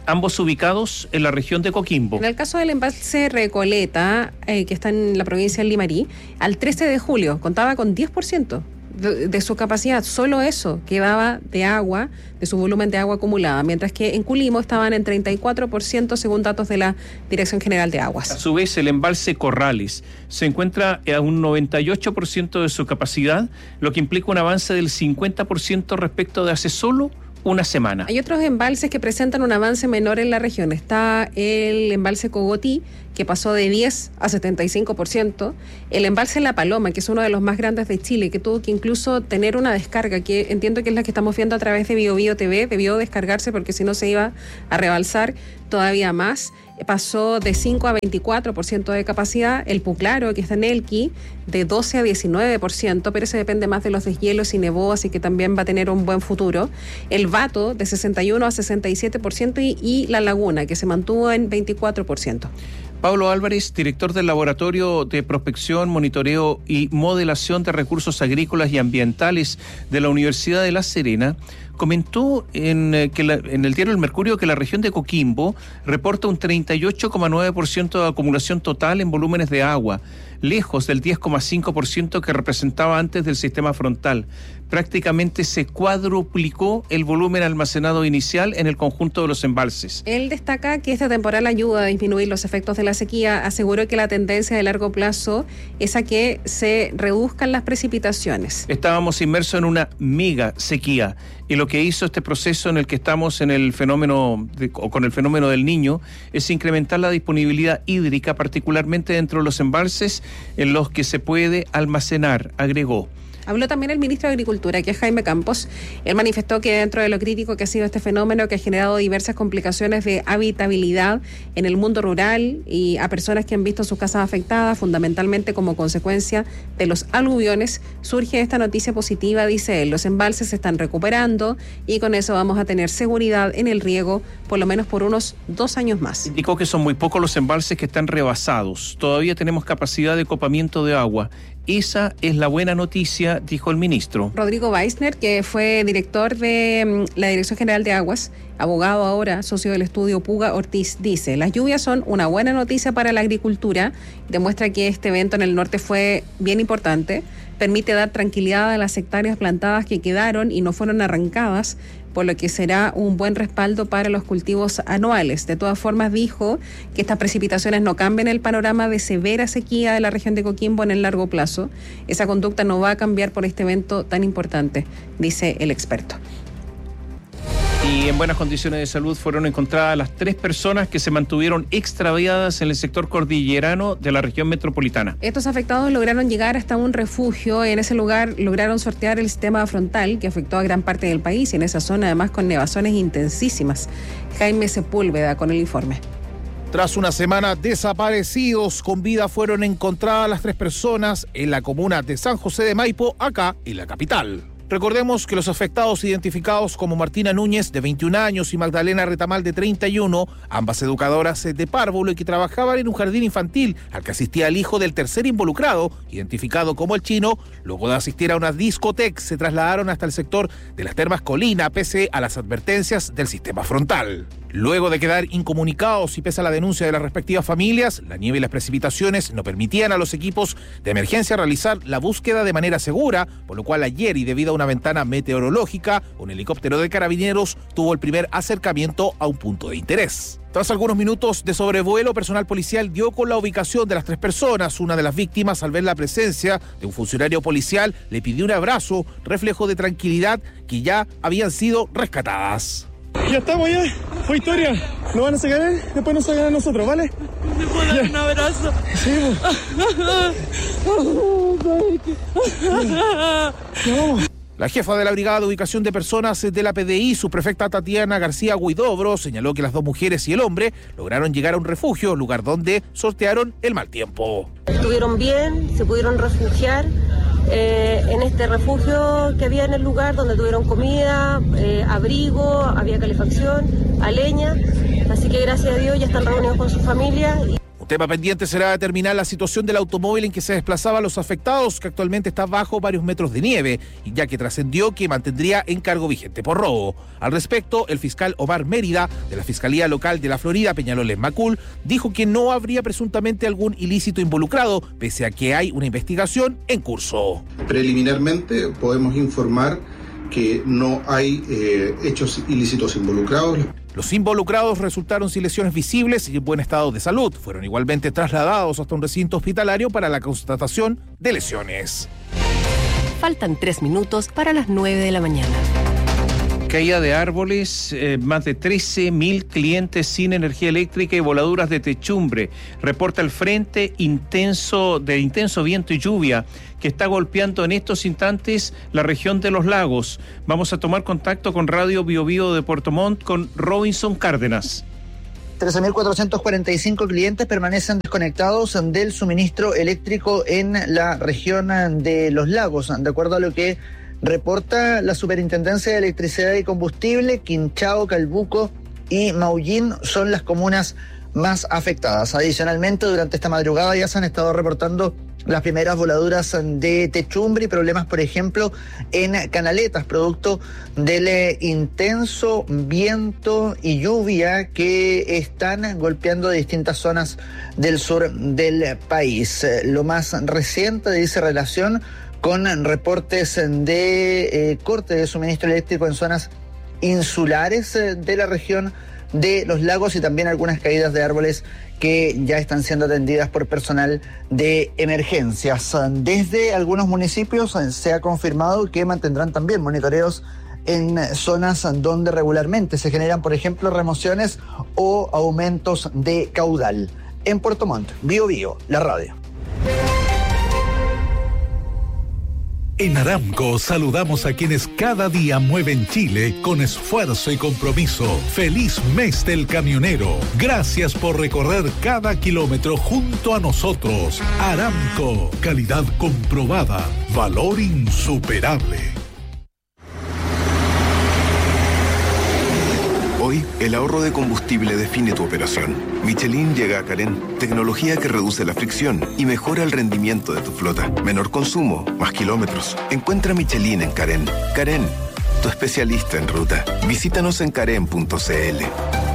ambos ubicados en la región de Coquimbo. En el caso del embalse Recoleta, que está en la provincia de Limarí, al 13 de julio contaba con 10% de su capacidad, solo eso quedaba de agua, de su volumen de agua acumulada, mientras que en Culimo estaban en 34% según datos de la Dirección General de Aguas. A su vez, el embalse Corrales se encuentra a un 98% de su capacidad, lo que implica un avance del 50% respecto de hace solo una semana. Hay otros embalses que presentan un avance menor en la región. Está el embalse Cogotí, que pasó de 10 a 75%. El embalse La Paloma, que es uno de los más grandes de Chile, que tuvo que incluso tener una descarga, que entiendo que es la que estamos viendo a través de BioBio TV, debió descargarse porque si no se iba a rebalsar todavía más. Pasó de 5 a 24% de capacidad. El Puclaro, que está en Elqui, de 12 a 19%, pero ese depende más de los deshielos y nevó, así que también va a tener un buen futuro. El Bato, de 61 a 67%, y La Laguna, que se mantuvo en 24%. Pablo Álvarez, director del Laboratorio de Prospección, Monitoreo y Modelación de Recursos Agrícolas y Ambientales de la Universidad de La Serena, comentó en el diario El Mercurio que la región de Coquimbo reporta un 38,9% de acumulación total en volúmenes de agua, lejos del 10,5% que representaba antes del sistema frontal. Prácticamente se cuadruplicó el volumen almacenado inicial en el conjunto de los embalses. Él destaca que esta temporal ayuda a disminuir los efectos de la sequía. Aseguró que la tendencia de largo plazo es a que se reduzcan las precipitaciones. Estábamos inmersos en una mega sequía y lo que hizo este proceso en el que estamos en el fenómeno con el fenómeno del Niño es incrementar la disponibilidad hídrica, particularmente dentro de los embalses en los que se puede almacenar, agregó. Habló también el ministro de Agricultura, que es Jaime Campos. Él manifestó que dentro de lo crítico que ha sido este fenómeno, que ha generado diversas complicaciones de habitabilidad en el mundo rural y a personas que han visto sus casas afectadas, fundamentalmente como consecuencia de los aluviones, surge esta noticia positiva, dice él. Los embalses se están recuperando y con eso vamos a tener seguridad en el riego, por lo menos por unos 2 años más. Indicó que son muy pocos los embalses que están rebasados. Todavía tenemos capacidad de copamiento de agua. Esa es la buena noticia, dijo el ministro. Rodrigo Weissner, que fue director de la Dirección General de Aguas, abogado ahora, socio del estudio Puga Ortiz, dice: las lluvias son una buena noticia para la agricultura, demuestra que este evento en el norte fue bien importante, permite dar tranquilidad a las hectáreas plantadas que quedaron y no fueron arrancadas, por lo que será un buen respaldo para los cultivos anuales. De todas formas, dijo que estas precipitaciones no cambian el panorama de severa sequía de la región de Coquimbo en el largo plazo. Esa conducta no va a cambiar por este evento tan importante, dice el experto. Y en buenas condiciones de salud fueron encontradas las 3 personas que se mantuvieron extraviadas en el sector cordillerano de la región metropolitana. Estos afectados lograron llegar hasta un refugio. En ese lugar lograron sortear el sistema frontal que afectó a gran parte del país y en esa zona además con nevazones intensísimas. Jaime Sepúlveda con el informe. Tras una semana desaparecidos, con vida fueron encontradas las 3 personas en la comuna de San José de Maipo, acá en la capital. Recordemos que los afectados identificados como Martina Núñez, de 21 años, y Magdalena Retamal, de 31, ambas educadoras de párvulo y que trabajaban en un jardín infantil al que asistía el hijo del tercer involucrado, identificado como el Chino, luego de asistir a una discoteca, se trasladaron hasta el sector de las Termas Colina, pese a las advertencias del sistema frontal. Luego de quedar incomunicados y pese a la denuncia de las respectivas familias, la nieve y las precipitaciones no permitían a los equipos de emergencia realizar la búsqueda de manera segura, por lo cual ayer, y debido a una ventana meteorológica, un helicóptero de carabineros tuvo el primer acercamiento a un punto de interés. Tras algunos minutos de sobrevuelo, personal policial dio con la ubicación de las 3 personas. Una de las víctimas, al ver la presencia de un funcionario policial, le pidió un abrazo, reflejo de tranquilidad que ya habían sido rescatadas. Ya estamos, ya. Fue historia. Nos van a sacar él, después nos sacan a nosotros, ¿vale? ¿Me puedo dar un abrazo? Sí, ya vamos. La jefa de la Brigada de Ubicación de Personas de la PDI, subprefecta Tatiana García Huidobro, señaló que las 2 mujeres y el hombre lograron llegar a un refugio, lugar donde sortearon el mal tiempo. Estuvieron bien, se pudieron refugiar en este refugio que había en el lugar, donde tuvieron comida, abrigo, había calefacción, a leña, así que gracias a Dios ya están reunidos con su familia. Un tema pendiente será determinar la situación del automóvil en que se desplazaban los afectados, que actualmente está bajo varios metros de nieve, y ya que trascendió que mantendría encargo vigente por robo. Al respecto, el fiscal Omar Mérida, de la Fiscalía Local de la Florida, Peñalolén Macul, dijo que no habría presuntamente algún ilícito involucrado, pese a que hay una investigación en curso. Preliminarmente podemos informar que no hay hechos ilícitos involucrados. Los involucrados resultaron sin lesiones visibles y en buen estado de salud. Fueron igualmente trasladados hasta un recinto hospitalario para la constatación de lesiones. Faltan 3 minutos para las 9 de la mañana. Caída de árboles, más de 13.000 clientes sin energía eléctrica y voladuras de techumbre. Reporta el frente intenso viento y lluvia que está golpeando en estos instantes la región de los lagos. Vamos a tomar contacto con Radio Biobío de Puerto Montt con Robinson Cárdenas. 13.445 clientes permanecen desconectados del suministro eléctrico en la región de los lagos, de acuerdo a lo que reporta la Superintendencia de Electricidad y Combustible. Quinchao, Calbuco y Maullín son las comunas más afectadas. Adicionalmente, durante esta madrugada ya se han estado reportando las primeras voladuras de techumbre y problemas, por ejemplo, en Canaletas, producto del intenso viento y lluvia que están golpeando distintas zonas del sur del país. Lo más reciente dice relación con reportes de corte de suministro eléctrico en zonas insulares de la región de los lagos y también algunas caídas de árboles que ya están siendo atendidas por personal de emergencias. Desde algunos municipios se ha confirmado que mantendrán también monitoreos en zonas donde regularmente se generan, por ejemplo, remociones o aumentos de caudal. En Puerto Montt, Biobío, la radio. En Aramco saludamos a quienes cada día mueven Chile con esfuerzo y compromiso. ¡Feliz mes del camionero! Gracias por recorrer cada kilómetro junto a nosotros. Aramco, calidad comprobada, valor insuperable. Hoy, el ahorro de combustible define tu operación. Michelin llega a Carén, tecnología que reduce la fricción y mejora el rendimiento de tu flota. Menor consumo, más kilómetros. Encuentra Michelin en Carén. Carén, tu especialista en ruta. Visítanos en carén.cl.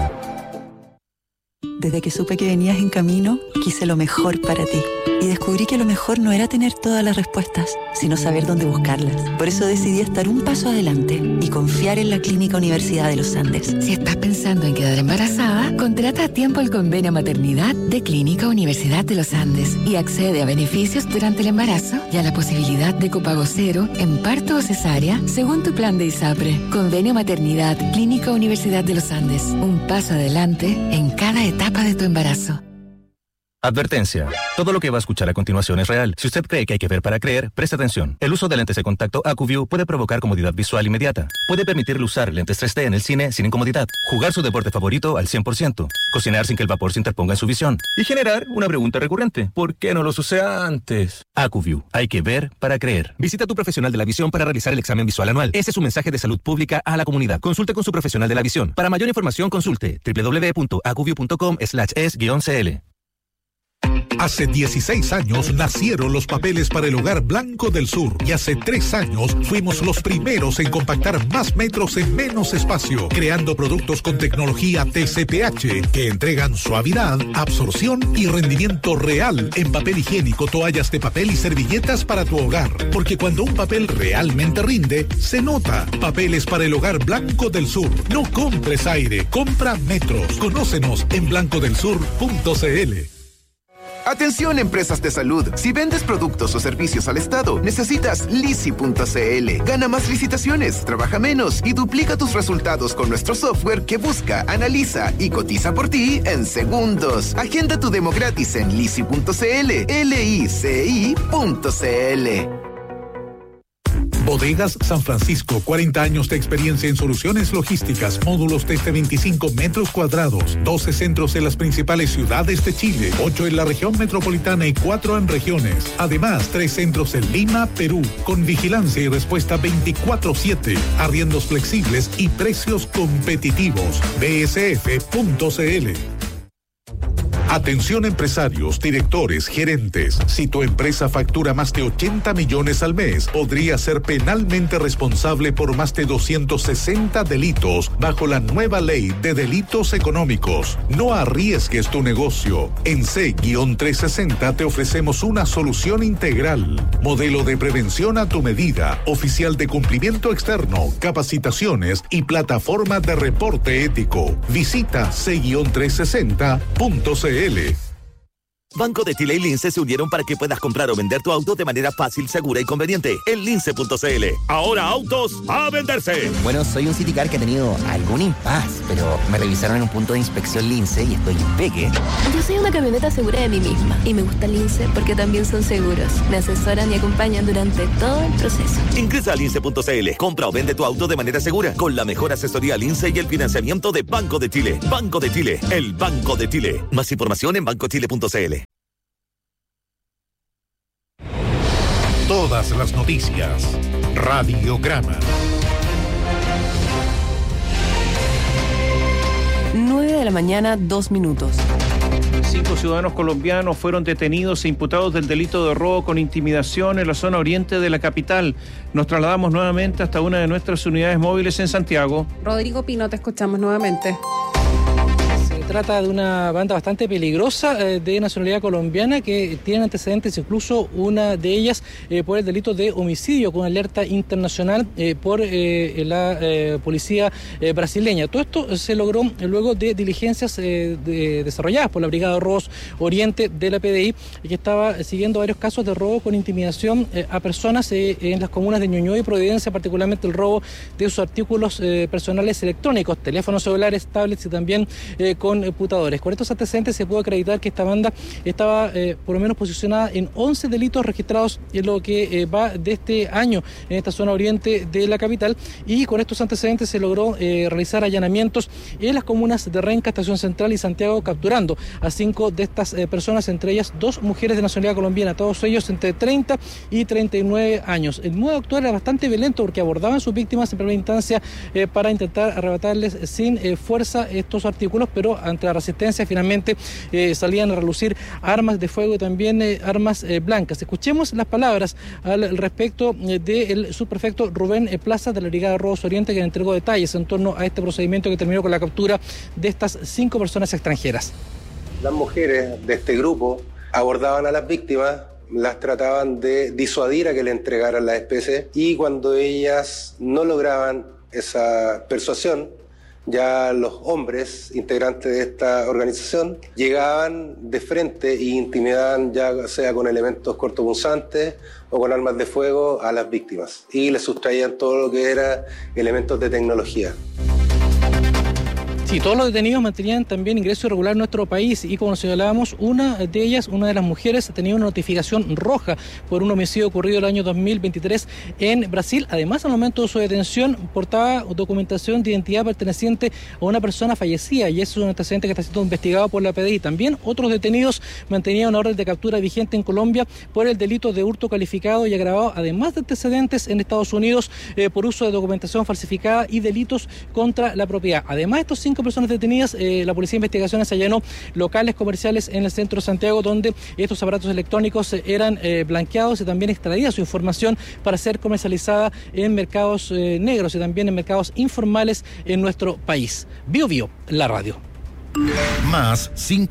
Desde que supe que venías en camino, quise lo mejor para ti. Y descubrí que lo mejor no era tener todas las respuestas, sino saber dónde buscarlas. Por eso decidí estar un paso adelante y confiar en la Clínica Universidad de los Andes. Si estás pensando en quedar embarazada, contrata a tiempo el convenio maternidad de Clínica Universidad de los Andes y accede a beneficios durante el embarazo y a la posibilidad de copago cero en parto o cesárea según tu plan de ISAPRE. Convenio maternidad Clínica Universidad de los Andes. Un paso adelante en cada etapa de tu embarazo. Advertencia. Todo lo que va a escuchar a continuación es real. Si usted cree que hay que ver para creer, preste atención. El uso de lentes de contacto AcuView puede provocar comodidad visual inmediata. Puede permitirle usar lentes 3D en el cine sin incomodidad, jugar su deporte favorito al 100%, cocinar sin que el vapor se interponga en su visión y generar una pregunta recurrente. ¿Por qué no los usé antes? AcuView. Hay que ver para creer. Visita a tu profesional de la visión para realizar el examen visual anual. Ese es un mensaje de salud pública a la comunidad. Consulte con su profesional de la visión. Para mayor información, consulte www.acuview.com/es-cl. Hace 16 años nacieron los papeles para el Hogar Blanco del Sur y hace 3 años fuimos los primeros en compactar más metros en menos espacio, creando productos con tecnología TCPH que entregan suavidad, absorción y rendimiento real en papel higiénico, toallas de papel y servilletas para tu hogar. Porque cuando un papel realmente rinde, se nota. Papeles para el Hogar Blanco del Sur. No compres aire, compra metros. Conócenos en blancodelsur.cl. Atención, empresas de salud. Si vendes productos o servicios al Estado, necesitas Lisi.cl. Gana más licitaciones, trabaja menos y duplica tus resultados con nuestro software que busca, analiza y cotiza por ti en segundos. Agenda tu demo gratis en Lisi.cl, lici.cl. Bodegas San Francisco, 40 años de experiencia en soluciones logísticas, módulos desde 25 metros cuadrados, 12 centros en las principales ciudades de Chile, 8 en la región metropolitana y 4 en regiones. Además, 3 centros en Lima, Perú, con vigilancia y respuesta 24/7, arriendos flexibles y precios competitivos. bsf.cl. Atención empresarios, directores, gerentes. Si tu empresa factura más de 80 millones al mes, podría ser penalmente responsable por más de 260 delitos bajo la nueva ley de delitos económicos. No arriesgues tu negocio. En C-360 te ofrecemos una solución integral. Modelo de prevención a tu medida, oficial de cumplimiento externo, capacitaciones y plataforma de reporte ético. Visita C-360.cl. Banco de Chile y Lince se unieron para que puedas comprar o vender tu auto de manera fácil, segura y conveniente en lince.cl. Ahora autos a venderse. Bueno, soy un Citicar que ha tenido algún impasse, pero me revisaron en un punto de inspección Lince y estoy impeque. Yo soy una camioneta segura de mí misma y me gusta Lince porque también son seguros. Me asesoran y acompañan durante todo el proceso. Ingresa a lince.cl. Compra o vende tu auto de manera segura con la mejor asesoría Lince y el financiamiento de Banco de Chile. Banco de Chile, el Banco de Chile. Más información en bancochile.cl. Todas las noticias. Radiograma. 9 de la mañana, 2 minutos. 5 ciudadanos colombianos fueron detenidos e imputados del delito de robo con intimidación en la zona oriente de la capital. Nos trasladamos nuevamente hasta una de nuestras unidades móviles en Santiago. Rodrigo Pino, te escuchamos nuevamente. Se trata de una banda bastante peligrosa de nacionalidad colombiana que tiene antecedentes, incluso una de ellas por el delito de homicidio con alerta internacional por la policía brasileña. Todo esto se logró luego de diligencias desarrolladas por la Brigada de Robos Oriente de la PDI, que estaba siguiendo varios casos de robo con intimidación a personas en las comunas de Ñuñoa y Providencia, particularmente el robo de sus artículos personales electrónicos, teléfonos celulares, tablets y también con computadores. Con estos antecedentes se pudo acreditar que esta banda estaba por lo menos posicionada en 11 delitos registrados en lo que va de este año en esta zona oriente de la capital, y con estos antecedentes se logró realizar allanamientos en las comunas de Renca, Estación Central y Santiago, capturando a 5 de estas personas, entre ellas 2 mujeres de nacionalidad colombiana, todos ellos entre 30 y 39 años. El modo de actuar era bastante violento porque abordaban sus víctimas en primera instancia para intentar arrebatarles sin fuerza estos artículos, pero ante la resistencia finalmente salían a relucir armas de fuego y también armas blancas. Escuchemos las palabras al respecto del subprefecto Rubén Plaza de la Brigada de Robos Oriente, que entregó detalles en torno a este procedimiento que terminó con la captura de estas 5 personas extranjeras. Las mujeres de este grupo abordaban a las víctimas, las trataban de disuadir a que le entregaran las especies, y cuando ellas no lograban esa persuasión, ya los hombres integrantes de esta organización llegaban de frente e intimidaban, ya sea con elementos cortopunzantes o con armas de fuego, a las víctimas, y les sustraían todo lo que era elementos de tecnología. Sí, todos los detenidos mantenían también ingreso irregular en nuestro país, y como señalábamos, una de ellas, una de las mujeres, tenía una notificación roja por un homicidio ocurrido el año 2023 en Brasil. Además, al momento de su detención, portaba documentación de identidad perteneciente a una persona fallecida, y eso es un antecedente que está siendo investigado por la PDI. También otros detenidos mantenían una orden de captura vigente en Colombia por el delito de hurto calificado y agravado, además de antecedentes en Estados Unidos por uso de documentación falsificada y delitos contra la propiedad. Además, estos 5 personas detenidas, la Policía de Investigaciones allanó locales comerciales en el centro de Santiago, donde estos aparatos electrónicos eran blanqueados y también extraída su información para ser comercializada en mercados negros y también en mercados informales en nuestro país. Bio Bio, la radio. Más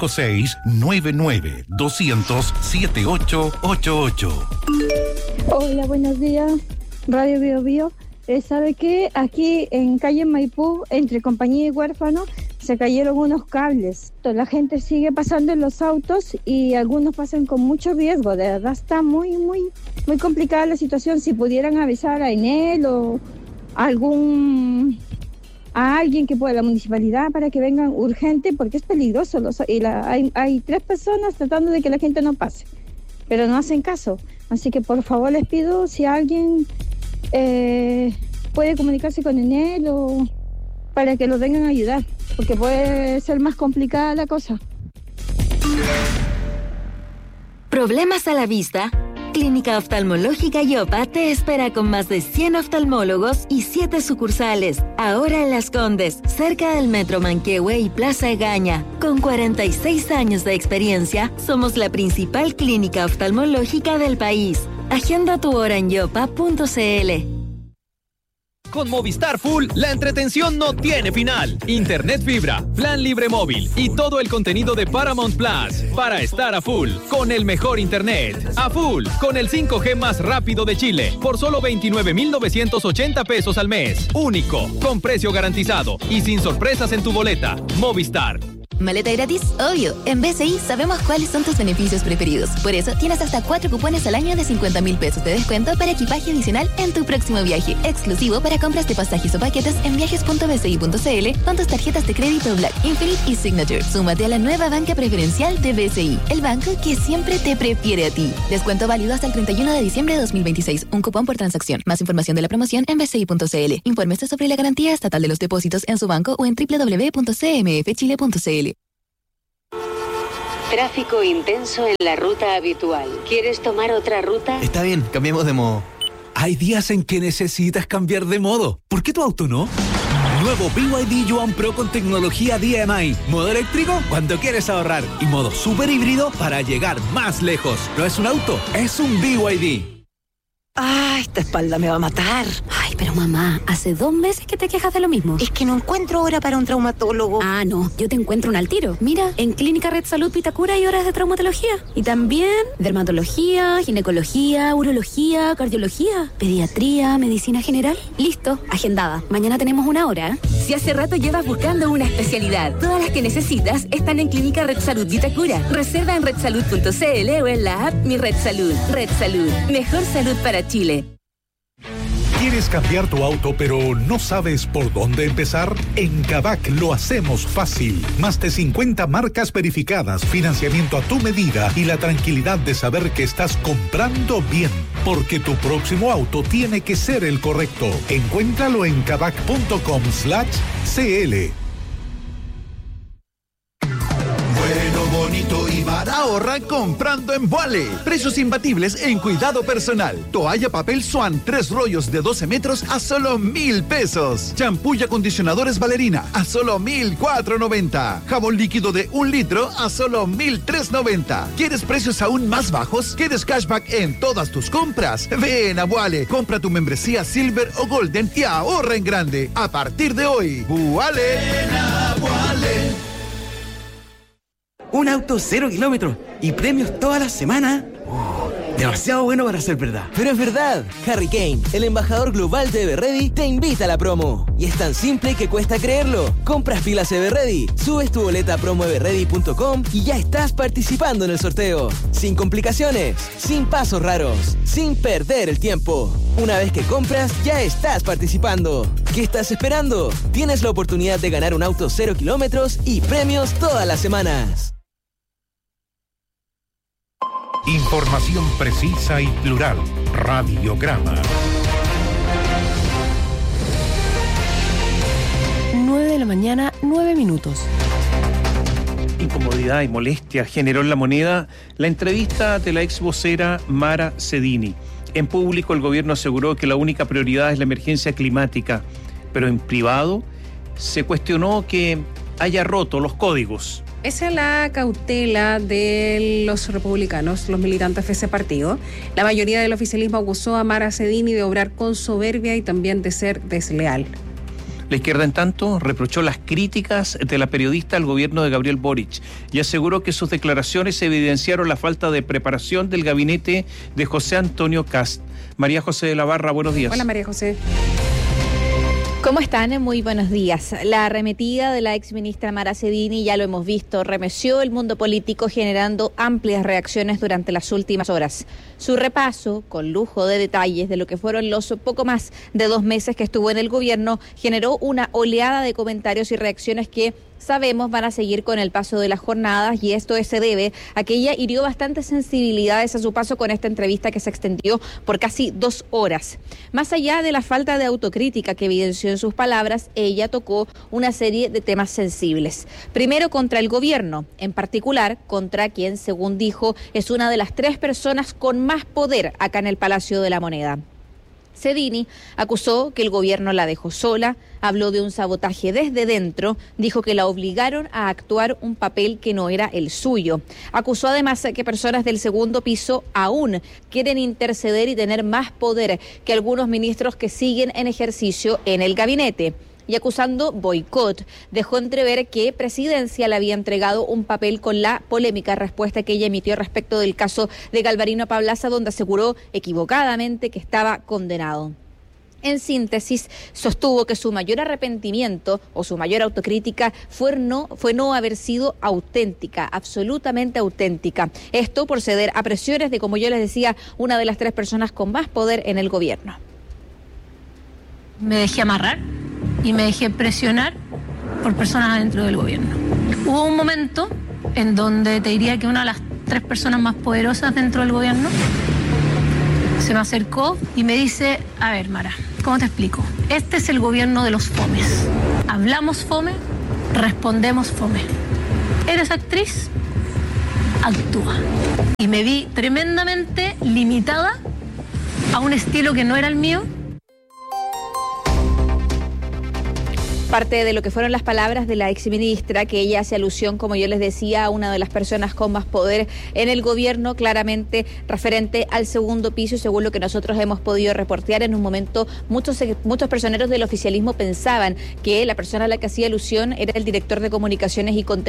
5699-200-7888. Hola, buenos días, Radio Bio Bio. ¿Sabe qué? Aquí en calle Maipú, entre Compañía y Huérfano, se cayeron unos cables. La gente sigue pasando en los autos y algunos pasan con mucho riesgo. De verdad está muy complicada la situación. Si pudieran avisar a Enel o a alguien que pueda, la municipalidad, para que vengan urgente, porque es peligroso. Hay 3 personas tratando de que la gente no pase, pero no hacen caso. Así que por favor les pido, si alguien puede comunicarse con Enel o para que lo vengan a ayudar, porque puede ser más complicada la cosa. ¿Problemas a la vista? Clínica Oftalmológica Yopa te espera con más de 100 oftalmólogos y 7 sucursales. Ahora en Las Condes, cerca del Metro Manquehue y Plaza Egaña. Con 46 años de experiencia, somos la principal clínica oftalmológica del país. Agenda tu hora en yopa.cl. Con Movistar Full, la entretención no tiene final. Internet fibra, plan libre móvil y todo el contenido de Paramount Plus para estar a full con el mejor internet. A full con el 5G más rápido de Chile por solo 29,980 pesos al mes. Único, con precio garantizado y sin sorpresas en tu boleta. Movistar. ¿Maleta gratis? Obvio. En BCI sabemos cuáles son tus beneficios preferidos. Por eso tienes hasta 4 cupones al año de 50.000 pesos de descuento para equipaje adicional en tu próximo viaje. Exclusivo para compras de pasajes o paquetes en viajes.bci.cl con tus tarjetas de crédito Black, Infinite y Signature. Súmate a la nueva banca preferencial de BCI, el banco que siempre te prefiere a ti. Descuento válido hasta el 31 de diciembre de 2026. Un cupón por transacción. Más información de la promoción en bci.cl. Infórmese sobre la garantía estatal de los depósitos en su banco o en www.cmfchile.cl. Tráfico intenso en la ruta habitual. ¿Quieres tomar otra ruta? Está bien, cambiemos de modo. Hay días en que necesitas cambiar de modo. ¿Por qué tu auto no? Nuevo BYD Yuan Pro con tecnología DMI. Modo eléctrico cuando quieres ahorrar. Y modo super híbrido para llegar más lejos. No es un auto, es un BYD. ¡Ay, esta espalda me va a matar! Ay, pero mamá, hace 2 meses que te quejas de lo mismo. Es que no encuentro hora para un traumatólogo. Ah, no, yo te encuentro un al tiro. Mira, en Clínica Red Salud Vitacura hay horas de traumatología. Y también dermatología, ginecología, urología, cardiología, pediatría, medicina general. Listo, agendada. Mañana tenemos 1 hora. Si hace rato llevas buscando una especialidad, todas las que necesitas están en Clínica Red Salud Vitacura. Reserva en redsalud.cl o en la app Mi Red Salud. Red Salud, mejor salud para Chile. ¿Quieres cambiar tu auto pero no sabes por dónde empezar? En Kavak lo hacemos fácil. Más de 50 marcas verificadas, financiamiento a tu medida y la tranquilidad de saber que estás comprando bien. Porque tu próximo auto tiene que ser el correcto. Encuéntralo en kavak.com/cl. Bonito y barato. Ahorra comprando en Vuale. Precios imbatibles en cuidado personal. Toalla papel Swan, 3 rollos de 12 metros a solo 1,000 pesos. Champú y acondicionadores Valerina a solo 1,490. Jabón líquido de 1 litro a solo 1,390. ¿Quieres precios aún más bajos? ¿Quieres cashback en todas tus compras? Ven a Vuale. Compra tu membresía Silver o Golden y ahorra en grande. A partir de hoy. Vuale. Ven a Vuale. Un auto 0 kilómetros y premios toda la semana. Demasiado bueno para ser verdad. Pero es verdad. Harry Kane, el embajador global de Everready, te invita a la promo. Y es tan simple que cuesta creerlo. Compras pilas Everready, subes tu boleta a promoeverready.com y ya estás participando en el sorteo. Sin complicaciones, sin pasos raros, sin perder el tiempo. Una vez que compras, ya estás participando. ¿Qué estás esperando? Tienes la oportunidad de ganar un auto 0 kilómetros y premios todas las semanas. Información precisa y plural. Radiograma. 9:09 a.m. Incomodidad y molestia generó en La Moneda la entrevista de la ex vocera Mara Cedini. En público, el gobierno aseguró que la única prioridad es la emergencia climática, pero en privado se cuestionó que haya roto los códigos. Esa es la cautela de los republicanos, los militantes de ese partido. La mayoría del oficialismo acusó a Mara Cedini de obrar con soberbia y también de ser desleal. La izquierda, en tanto, reprochó las críticas de la periodista al gobierno de Gabriel Boric y aseguró que sus declaraciones evidenciaron la falta de preparación del gabinete de José Antonio Kast. María José de la Barra, buenos días. Hola, María José. ¿Cómo están? Muy buenos días. La arremetida de la exministra Mara Cedini, ya lo hemos visto, remeció el mundo político generando amplias reacciones durante las últimas horas. Su repaso, con lujo de detalles de lo que fueron los poco más de 2 meses que estuvo en el gobierno, generó una oleada de comentarios y reacciones que sabemos van a seguir con el paso de las jornadas y esto se debe a que ella hirió bastantes sensibilidades a su paso con esta entrevista que se extendió por casi 2 horas. Más allá de la falta de autocrítica que evidenció en sus palabras, ella tocó una serie de temas sensibles. Primero, contra el gobierno, en particular contra quien, según dijo, es una de las 3 personas con más poder acá en el Palacio de la Moneda. Cedini acusó que el gobierno la dejó sola, habló de un sabotaje desde dentro, dijo que la obligaron a actuar un papel que no era el suyo. Acusó además que personas del segundo piso aún quieren interceder y tener más poder que algunos ministros que siguen en ejercicio en el gabinete. Y acusando boicot, dejó entrever que Presidencia le había entregado un papel con la polémica respuesta que ella emitió respecto del caso de Galvarino Pablaza, donde aseguró equivocadamente que estaba condenado. En síntesis, sostuvo que su mayor arrepentimiento o su mayor autocrítica fue no haber sido auténtica, absolutamente auténtica. Esto por ceder a presiones de, como yo les decía, una de las 3 personas con más poder en el gobierno. Me dejé amarrar y me dejé presionar por personas adentro del gobierno. Hubo un momento en donde te diría que una de las 3 personas más poderosas dentro del gobierno se me acercó y me dice: a ver, Mara, ¿cómo te explico? Este es el gobierno de los fomes. Hablamos fome, respondemos fome. ¿Eres actriz? Actúa. Y me vi tremendamente limitada a un estilo que no era el mío. Parte de lo que fueron las palabras de la exministra, que ella hace alusión, como yo les decía, a una de las personas con más poder en el gobierno, claramente referente al segundo piso, según lo que nosotros hemos podido reportear. En un momento, muchos personeros del oficialismo pensaban que la persona a la que hacía alusión era el director de Comunicaciones y Contenido